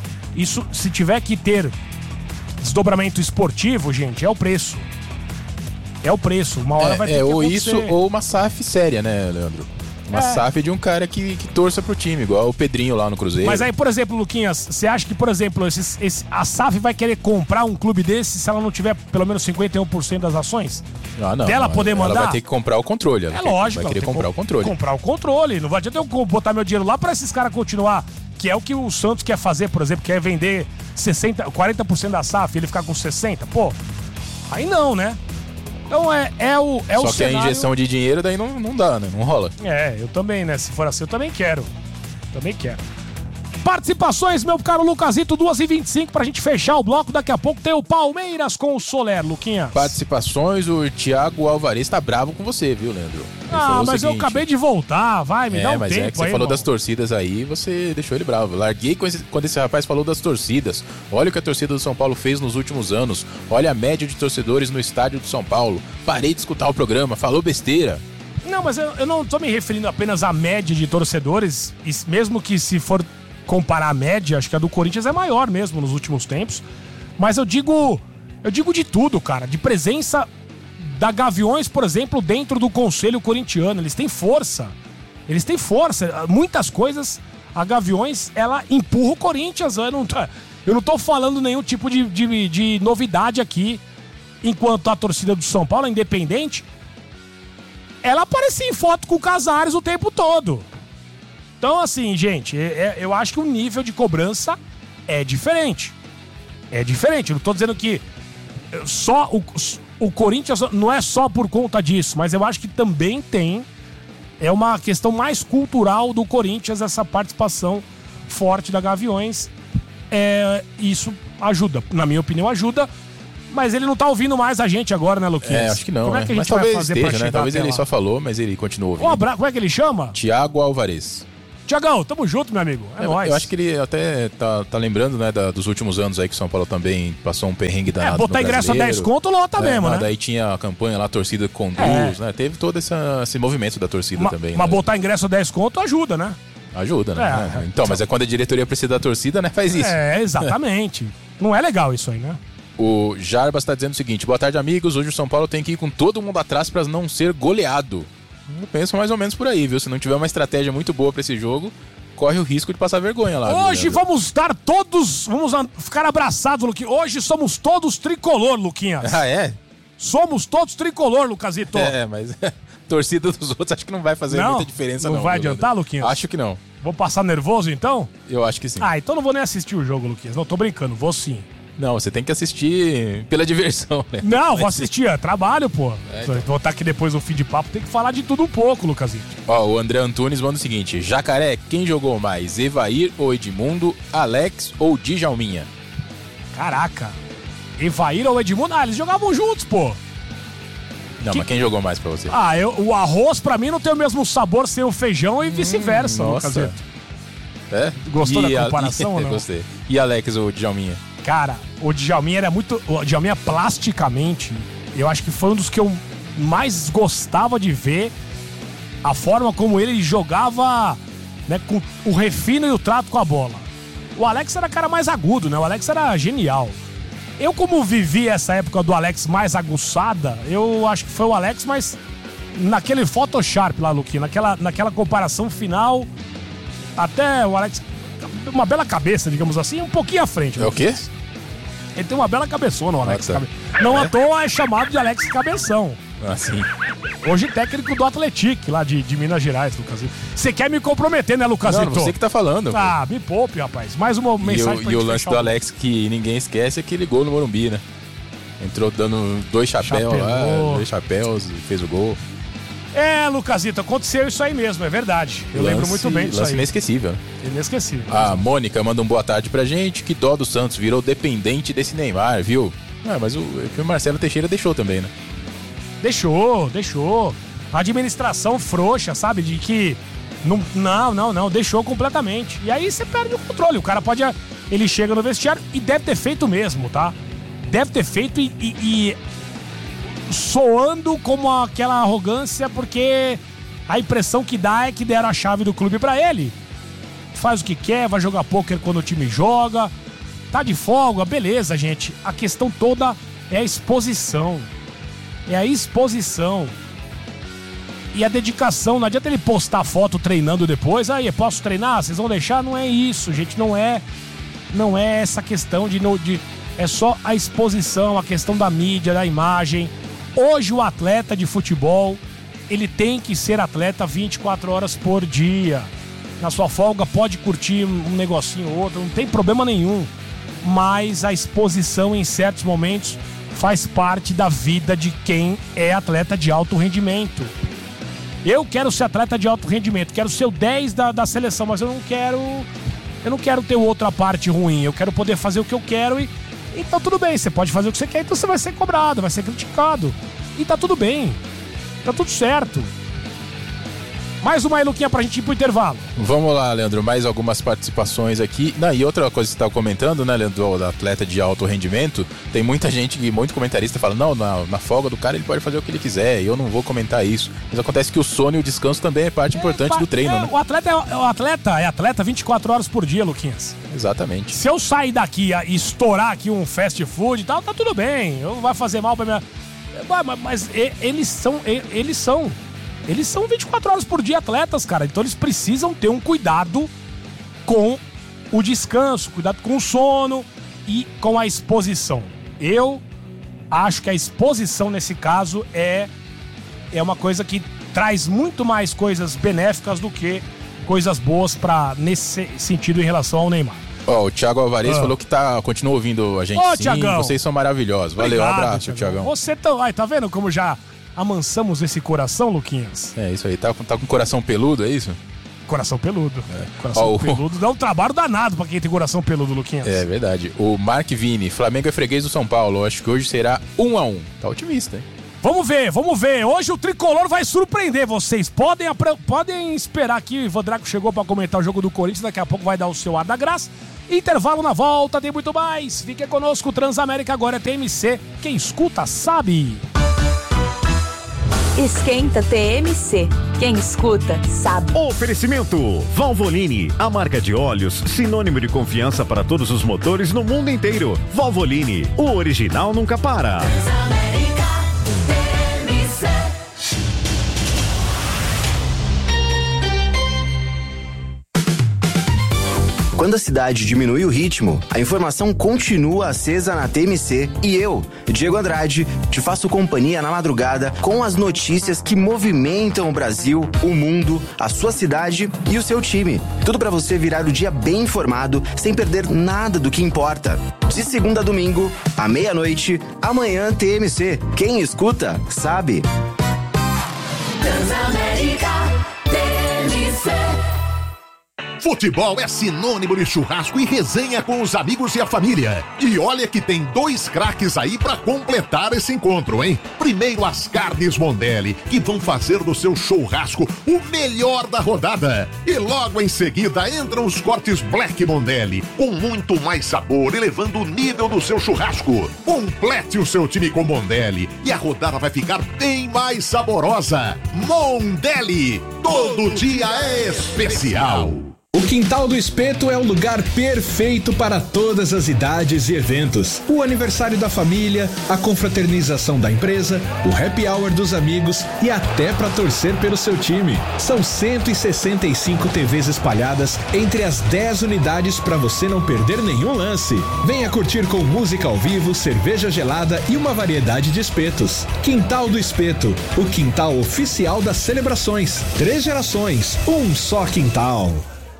se tiver que ter desdobramento esportivo, gente, é o preço. É o preço. Uma hora vai ter que ou acontecer. Isso ou uma SAF séria, né, Leandro? Uma SAF de um cara que torça pro time, igual o Pedrinho lá no Cruzeiro. Mas aí, por exemplo, Luquinhas, você acha que, por exemplo, a SAF vai querer comprar um clube desse se ela não tiver pelo menos 51% das ações? Não. Dela poder mandar? Ela vai ter que comprar o controle. Lógico. Vai querer comprar o controle. Comprar o controle. Não vai adianta eu botar meu dinheiro lá pra esses caras continuar, que é o que o Santos quer fazer, por exemplo, quer vender 40% da SAF e ele ficar com 60%. Pô, aí não, né? Então é o Só que cenário... a injeção de dinheiro daí não dá, né? Não rola. Eu também, né? Se for assim, eu também quero. Participações, meu caro Lucasito, 2h25 pra gente fechar o bloco. Daqui a pouco tem o Palmeiras com o Soler, Luquinhas. Participações, o Thiago Alvarez tá bravo com você, viu, Leandro? Mas eu acabei de voltar, vai, me dá um tempo aí, você falou das torcidas aí, você deixou ele bravo. Larguei quando esse rapaz falou das torcidas. Olha o que a torcida do São Paulo fez nos últimos anos. Olha a média de torcedores no estádio do São Paulo. Parei de escutar o programa, falou besteira. Não, mas eu não tô me referindo apenas à média de torcedores, mesmo que se for comparar a média, acho que a do Corinthians é maior mesmo nos últimos tempos. Mas eu digo de tudo, cara. De presença da Gaviões, por exemplo, dentro do Conselho Corintiano. Eles têm força. Muitas coisas, a Gaviões, ela empurra o Corinthians. Eu não tô falando nenhum tipo de novidade aqui. enquanto a torcida do São Paulo, independente, ela aparecia em foto com o Casares o tempo todo. Então, assim, gente, eu acho que o nível de cobrança é diferente. É diferente. Eu não tô dizendo que só o Corinthians não é só por conta disso, mas eu acho que também é uma questão mais cultural do Corinthians, essa participação forte da Gaviões. Isso ajuda, na minha opinião ajuda, mas ele não tá ouvindo mais a gente agora, né, Luquinhas? Acho que não. Como é que a gente mas vai talvez fazer esteja, pra chegar Talvez até ele lá? só falou, mas ele continua ouvindo. Como é que ele chama? Thiago Alvarez. Tiagão, tamo junto, meu amigo. É nóis. Eu acho que ele até tá lembrando, né, dos últimos anos aí que o São Paulo também passou um perrengue danado. Botar ingresso a 10 conto, lota mesmo, né? Daí tinha a campanha lá, a torcida conduz, né? Teve todo esse movimento da torcida também. Mas né? botar ingresso a 10 conto ajuda, né? Ajuda, né? Então, mas é quando a diretoria precisa da torcida, né? Faz isso. Exatamente. Não é legal isso aí, né? O Jarbas tá dizendo o seguinte: boa tarde, amigos. Hoje o São Paulo tem que ir com todo mundo atrás pra não ser goleado. Eu penso mais ou menos por aí, viu? Se não tiver uma estratégia muito boa pra esse jogo, corre o risco de passar vergonha lá. Hoje vamos estar todos, vamos ficar abraçados, Luquinhas. Hoje somos todos tricolor, Luquinhas. Ah, é? Somos todos tricolor, Lucasito. Mas torcida dos outros acho que não vai fazer muita diferença, não. Não vai adiantar, Luquinhas? Acho que não. Vou passar nervoso, então? Eu acho que sim. Então não vou nem assistir o jogo, Luquinhas. Não, tô brincando, vou sim. Não, você tem que assistir pela diversão, né? Não, vou assistir, é trabalho, pô. Então. Vou estar aqui depois no fim de papo, tem que falar de tudo um pouco, Lucasito. O André Antunes manda o seguinte: Jacaré, quem jogou mais? Evair ou Edmundo? Alex ou Djalminha? Caraca. Evair ou Edmundo? Eles jogavam juntos, pô. Não, mas quem jogou mais pra você? O arroz pra mim não tem o mesmo sabor sem o feijão e vice-versa, Lucasito. Gostou da comparação ou não? Gostei. E Alex ou Djalminha? Cara, o Djalminha era muito... O Djalminha, plasticamente, eu acho que foi um dos que eu mais gostava de ver. A forma como ele jogava, né, com o refino e o trato com a bola. O Alex era cara mais agudo, né? O Alex era genial. Eu, como vivi essa época do Alex mais aguçada, eu acho que foi o Alex, mas naquele Photoshop lá, Luquinha, naquela comparação final, até o Alex... Uma bela cabeça, digamos assim, um pouquinho à frente. É o quê? Ele tem uma bela cabeçona, o Alex. Não à toa é chamado de Alex Cabeção. Ah, sim. Hoje técnico do Atlético, lá de Minas Gerais, Lucasito. Você quer me comprometer, né, Lucasito? Não, você que tá falando. Me poupe, rapaz. Mais uma mensagem pra E o lance do Alex que ninguém esquece é aquele gol no Morumbi, né? Entrou dando 2 chapéus lá, 2 chapéus e fez o gol. Lucasito, aconteceu isso aí mesmo, é verdade. Eu lembro muito bem disso aí. Lance inesquecível. Inesquecível. A Mônica manda um boa tarde pra gente. Que dó do Santos, virou dependente desse Neymar, viu? Mas o Marcelo Teixeira deixou também, né? Deixou. A administração frouxa, sabe? De que... Não, deixou completamente. E aí você perde o controle. O cara pode... Ele chega no vestiário e deve ter feito mesmo, tá? Deve ter feito e soando como aquela arrogância, porque a impressão que dá é que deram a chave do clube pra ele. Faz o que quer, vai jogar pôquer quando o time joga, tá de folga, beleza, gente. A questão toda é a exposição. É a exposição. E a dedicação. Não adianta ele postar foto treinando depois. Aí, posso treinar? Vocês vão deixar? Não é isso, gente. Não é essa questão de é só a exposição, a questão da mídia, da imagem. Hoje o atleta de futebol, ele tem que ser atleta 24 horas por dia. Na sua folga pode curtir um negocinho ou outro, não tem problema nenhum. Mas a exposição em certos momentos faz parte da vida de quem é atleta de alto rendimento. Eu quero ser atleta de alto rendimento, quero ser o 10 da seleção, mas eu não quero ter outra parte ruim. Eu quero poder fazer o que eu quero e então tudo bem, você pode fazer o que você quer, então você vai ser cobrado, vai ser criticado. E tá tudo bem, tá tudo certo. Mais uma aí, Luquinha, pra gente ir pro intervalo. Vamos lá, Leandro, mais algumas participações aqui. E outra coisa que você estava comentando, né, Leandro, da atleta de alto rendimento, tem muita gente, muito comentarista fala, não, na folga do cara ele pode fazer o que ele quiser, e eu não vou comentar isso. Mas acontece que o sono e o descanso também é parte importante do treino, né? O atleta é atleta 24 horas por dia, Luquinhas. Exatamente. Se eu sair daqui e estourar aqui um fast food e tal, tá tudo bem, não vai fazer mal pra minha... Mas eles são 24 horas por dia atletas, cara. Então eles precisam ter um cuidado com o descanso, cuidado com o sono e com a exposição. Eu acho que a exposição nesse caso é uma coisa que traz muito mais coisas benéficas do que coisas boas nesse sentido em relação ao Neymar. O Thiago Alvarez falou que continua ouvindo a gente. Sim, Thiagão. Vocês são maravilhosos. Valeu, Obrigado, abraço, Thiagão. Você tá vendo como já amansamos esse coração, Luquinhas? É isso aí, tá com coração peludo, é isso? Coração peludo. Coração peludo dá um trabalho danado pra quem tem coração peludo, Luquinhas. É verdade. O Mark Vini, Flamengo é freguês do São Paulo. Acho que hoje será 1-1. Tá otimista, hein? Vamos ver. Hoje o Tricolor vai surpreender vocês. Podem esperar que o Ivan Drago chegou pra comentar o jogo do Corinthians. Daqui a pouco vai dar o seu ar da graça. Intervalo na volta, tem muito mais. Fique conosco, Transamérica agora é TMC. Quem escuta sabe. Esquenta TMC. Quem escuta sabe. Oferecimento Valvoline, a marca de óleos sinônimo de confiança para todos os motores no mundo inteiro. Valvoline, o original nunca para. Quando a cidade diminui o ritmo, a informação continua acesa na TMC e eu, Diego Andrade, te faço companhia na madrugada com as notícias que movimentam o Brasil, o mundo, a sua cidade e o seu time. Tudo para você virar o dia bem informado, sem perder nada do que importa. De segunda a domingo, à meia-noite, amanhã TMC. Quem escuta, sabe. Transamérica TMC. Futebol é sinônimo de churrasco e resenha com os amigos e a família. E olha que tem 2 craques aí pra completar esse encontro, hein? Primeiro as carnes Mondelli, que vão fazer do seu churrasco o melhor da rodada. E logo em seguida entram os cortes Black Mondelli, com muito mais sabor, elevando o nível do seu churrasco. Complete o seu time com Mondelli e a rodada vai ficar bem mais saborosa. Mondelli, todo dia é especial. O Quintal do Espeto é o lugar perfeito para todas as idades e eventos. O aniversário da família, a confraternização da empresa, o happy hour dos amigos e até para torcer pelo seu time. São 165 TVs espalhadas entre as 10 unidades para você não perder nenhum lance. Venha curtir com música ao vivo, cerveja gelada e uma variedade de espetos. Quintal do Espeto, o quintal oficial das celebrações. 3 gerações, um só quintal.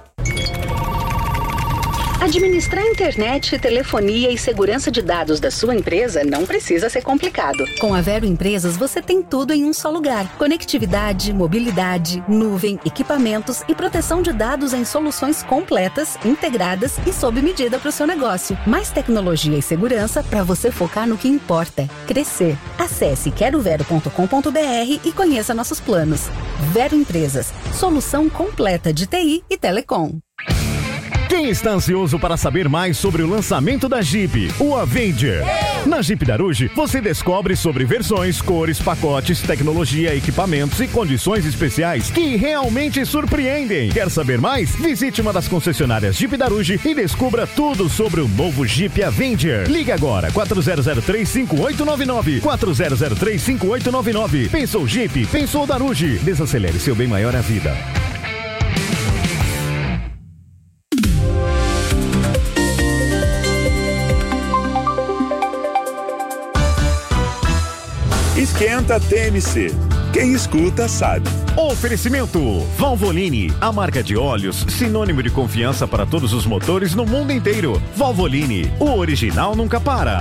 Administrar internet, telefonia e segurança de dados da sua empresa não precisa ser complicado. Com a Vero Empresas, você tem tudo em um só lugar. Conectividade, mobilidade, nuvem, equipamentos e proteção de dados em soluções completas, integradas e sob medida para o seu negócio. Mais tecnologia e segurança para você focar no que importa: crescer. Acesse querovero.com.br e conheça nossos planos. Vero Empresas, solução completa de TI e telecom. Quem está ansioso para saber mais sobre o lançamento da Jeep, o Avenger? Na Jeep Daruge, você descobre sobre versões, cores, pacotes, tecnologia, equipamentos e condições especiais que realmente surpreendem. Quer saber mais? Visite uma das concessionárias Jeep Daruge e descubra tudo sobre o novo Jeep Avenger. Ligue agora, 4003-5899. 4003-5899. Pensou Jeep? Pensou Daruge. Desacelere seu bem maior à vida. Esquenta TMC. Quem escuta sabe. Oferecimento Valvoline, a marca de óleos sinônimo de confiança para todos os motores no mundo inteiro. Valvoline, o original nunca para.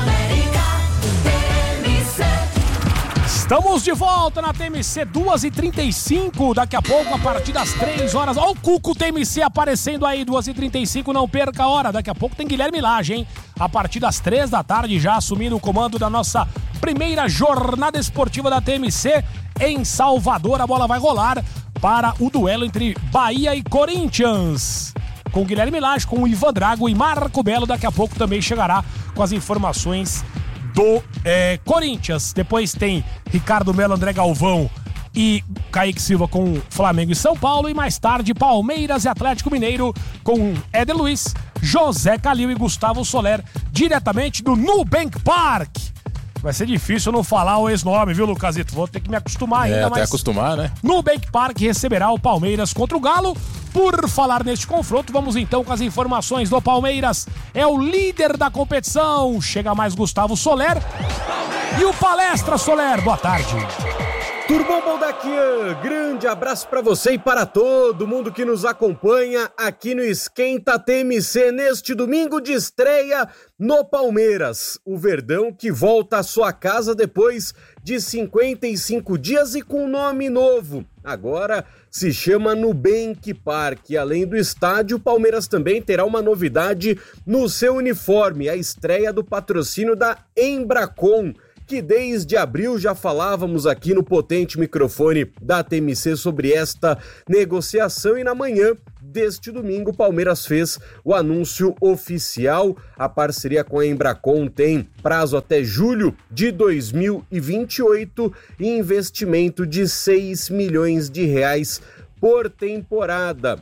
Estamos de volta na TMC 2h35. Daqui a pouco, a partir das 3 horas. Olha o Cuco TMC aparecendo aí, 2h35. Não perca a hora. Daqui a pouco tem Guilherme Lage, hein? A partir das 3 da tarde, já assumindo o comando da nossa primeira jornada esportiva da TMC em Salvador. A bola vai rolar para o duelo entre Bahia e Corinthians. Com Guilherme Lage, com o Ivan Drago e Marco Belo. Daqui a pouco também chegará com as informações do Corinthians. Depois tem Ricardo Melo, André Galvão e Kaique Silva com Flamengo e São Paulo. E mais tarde, Palmeiras e Atlético Mineiro com Éder Luiz, José Calil e Gustavo Soler, diretamente do Nubank Park. Vai ser difícil não falar o ex-nome, viu, Lucasito? Vou ter que me acostumar ainda, até acostumar, né? Nubank Park receberá o Palmeiras contra o Galo. Por falar neste confronto, vamos então com as informações do Palmeiras. É o líder da competição. Chega mais Gustavo Soler. E o Palestra Soler. Boa tarde. Turbão Baldaquian, grande abraço para você e para todo mundo que nos acompanha aqui no Esquenta TMC neste domingo de estreia no Palmeiras. O Verdão que volta à sua casa depois de 55 dias e com nome novo. Agora se chama Nubank Park. Além do estádio, o Palmeiras também terá uma novidade no seu uniforme, a estreia do patrocínio da Embracon, que desde abril já falávamos aqui no potente microfone da TMC sobre esta negociação, e na manhã deste domingo o Palmeiras fez o anúncio oficial. A parceria com a Embracon tem prazo até julho de 2028 e investimento de 6 milhões de reais por temporada.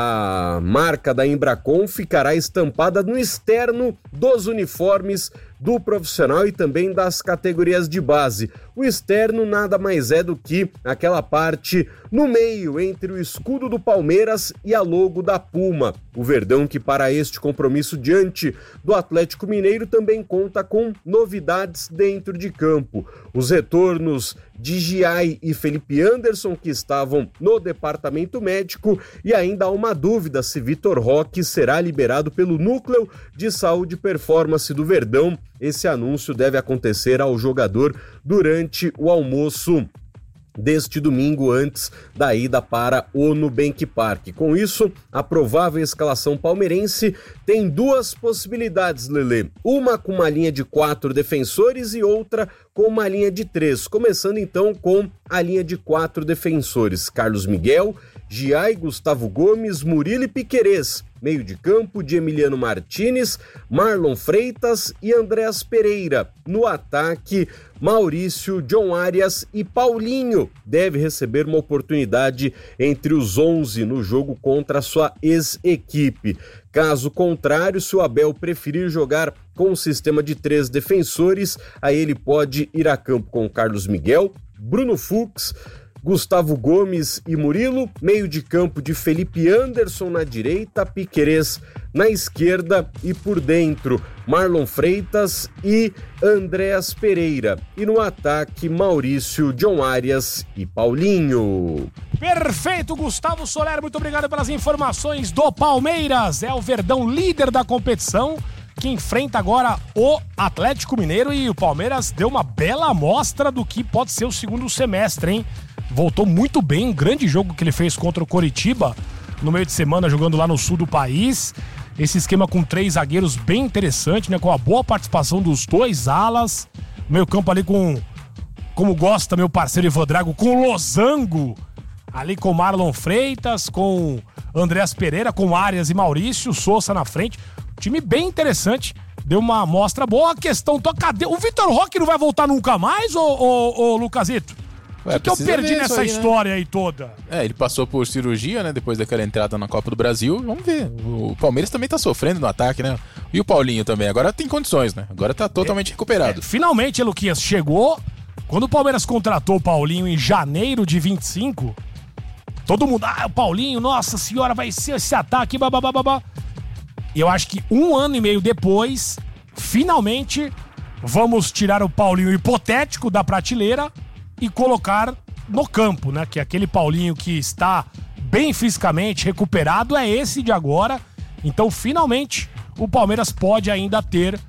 A marca da Embracon ficará estampada no externo dos uniformes do profissional e também das categorias de base. O externo nada mais é do que aquela parte no meio entre o escudo do Palmeiras e a logo da Puma. O Verdão, que para este compromisso diante do Atlético Mineiro também conta com novidades dentro de campo. Os retornos de Giai e Felipe Anderson, que estavam no departamento médico, e ainda há uma dúvida se Vitor Roque será liberado pelo Núcleo de Saúde e Performance do Verdão. Esse anúncio deve acontecer ao jogador durante o almoço deste domingo, antes da ida para o Nubank Park. Com isso, a provável escalação palmeirense tem duas possibilidades, Lelê. Uma com uma linha de 4 defensores e outra com uma linha de 3. Começando então com a linha de 4 defensores: Carlos Miguel, Giai, Gustavo Gomes, Murilo e Piquerez. Meio de campo de Emiliano Martínez, Marlon Freitas e Andréas Pereira. No ataque, Maurício, John Arias e Paulinho deve receber uma oportunidade entre os 11 no jogo contra a sua ex-equipe. Caso contrário, se o Abel preferir jogar com o sistema de 3 defensores, aí ele pode ir a campo com Carlos Miguel, Bruno Fux, Gustavo Gomes e Murilo, meio de campo de Felipe Anderson na direita, Piquerez na esquerda e por dentro Marlon Freitas e Andréas Pereira. E no ataque, Maurício, John Arias e Paulinho. Perfeito, Gustavo Soler, muito obrigado pelas informações do Palmeiras. É o Verdão líder da competição, que enfrenta agora o Atlético Mineiro, e o Palmeiras deu uma bela amostra do que pode ser o segundo semestre, hein? Voltou muito bem, um grande jogo que ele fez contra o Coritiba no meio de semana, jogando lá no sul do país. Esse esquema com 3 zagueiros bem interessante, né? Com a boa participação dos 2 alas. Meio campo ali com, como gosta meu parceiro Ivan Drago, com Losango, ali com Marlon Freitas, com Andréas Pereira, com Arias e Maurício, Sousa na frente. Time bem interessante, deu uma amostra boa. A questão, cadê? O Vitor Roque não vai voltar nunca mais, ô Lucasito? O que eu perdi nessa história aí toda? Ele passou por cirurgia, né? Depois daquela entrada na Copa do Brasil. Vamos ver. O Palmeiras também tá sofrendo no ataque, né? E o Paulinho também. Agora tem condições, né? Agora tá totalmente recuperado. Finalmente, Luquinhas, chegou. Quando o Palmeiras contratou o Paulinho em janeiro de 25, todo mundo, o Paulinho, nossa senhora, vai ser esse ataque, babá. E eu acho que 1 ano e meio depois, finalmente, vamos tirar o Paulinho hipotético da prateleira e colocar no campo, né? Que aquele Paulinho que está bem fisicamente recuperado é esse de agora. Então, finalmente, o Palmeiras pode ainda ter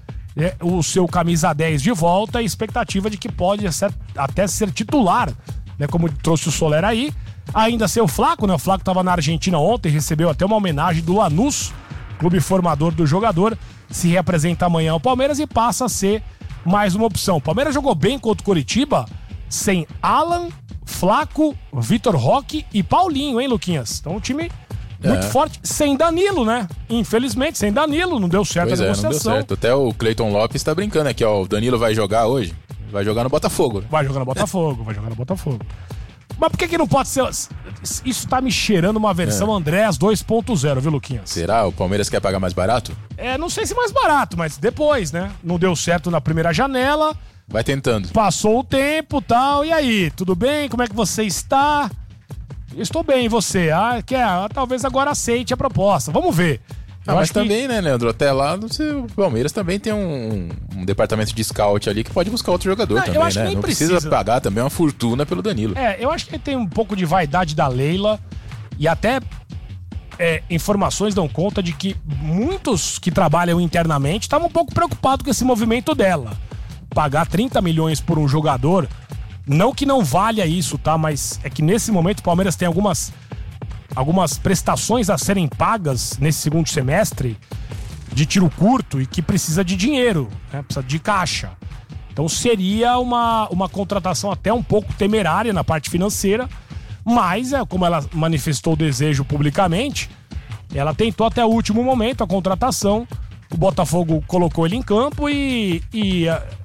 o seu camisa 10 de volta, e expectativa de que pode até ser titular, né? Como trouxe o Soler aí. Ainda ser o Flaco, né? O Flaco estava na Argentina ontem, recebeu até uma homenagem do Lanús, clube formador do jogador. Se representa amanhã ao Palmeiras e passa a ser mais uma opção. O Palmeiras jogou bem contra o Coritiba, sem Alan, Flaco, Vitor Roque e Paulinho, hein, Luquinhas? Então um time muito forte, sem Danilo, né? Infelizmente, sem Danilo, não deu certo a negociação. Não deu certo. Até o Cleiton Lopes tá brincando aqui, ó. O Danilo vai jogar hoje? Vai jogar no Botafogo. Vai jogar no Botafogo, vai jogar no Botafogo. Mas por que não pode ser... Isso tá me cheirando uma versão Andréas 2.0, viu, Luquinhas? Será? O Palmeiras quer pagar mais barato? Não sei se mais barato, mas depois, né? Não deu certo na primeira janela. Vai tentando. Passou o tempo e tal. E aí, tudo bem? Como é que você está? Estou bem, e você? Talvez agora aceite a proposta. Vamos ver. Mas também, né, Leandro? Até lá, o Palmeiras também tem um departamento de scout ali que pode buscar outro jogador também, né? Não precisa pagar também uma fortuna pelo Danilo. Eu acho que tem um pouco de vaidade da Leila e até informações dão conta de que muitos que trabalham internamente estavam um pouco preocupados com esse movimento dela. Pagar 30 milhões por um jogador, não que não valha isso, tá? Mas é que nesse momento o Palmeiras tem algumas prestações a serem pagas nesse segundo semestre de tiro curto e que precisa de dinheiro, né? Precisa de caixa. Então seria uma contratação até um pouco temerária na parte financeira, mas como ela manifestou o desejo publicamente, ela tentou até o último momento a contratação, o Botafogo colocou ele em campo e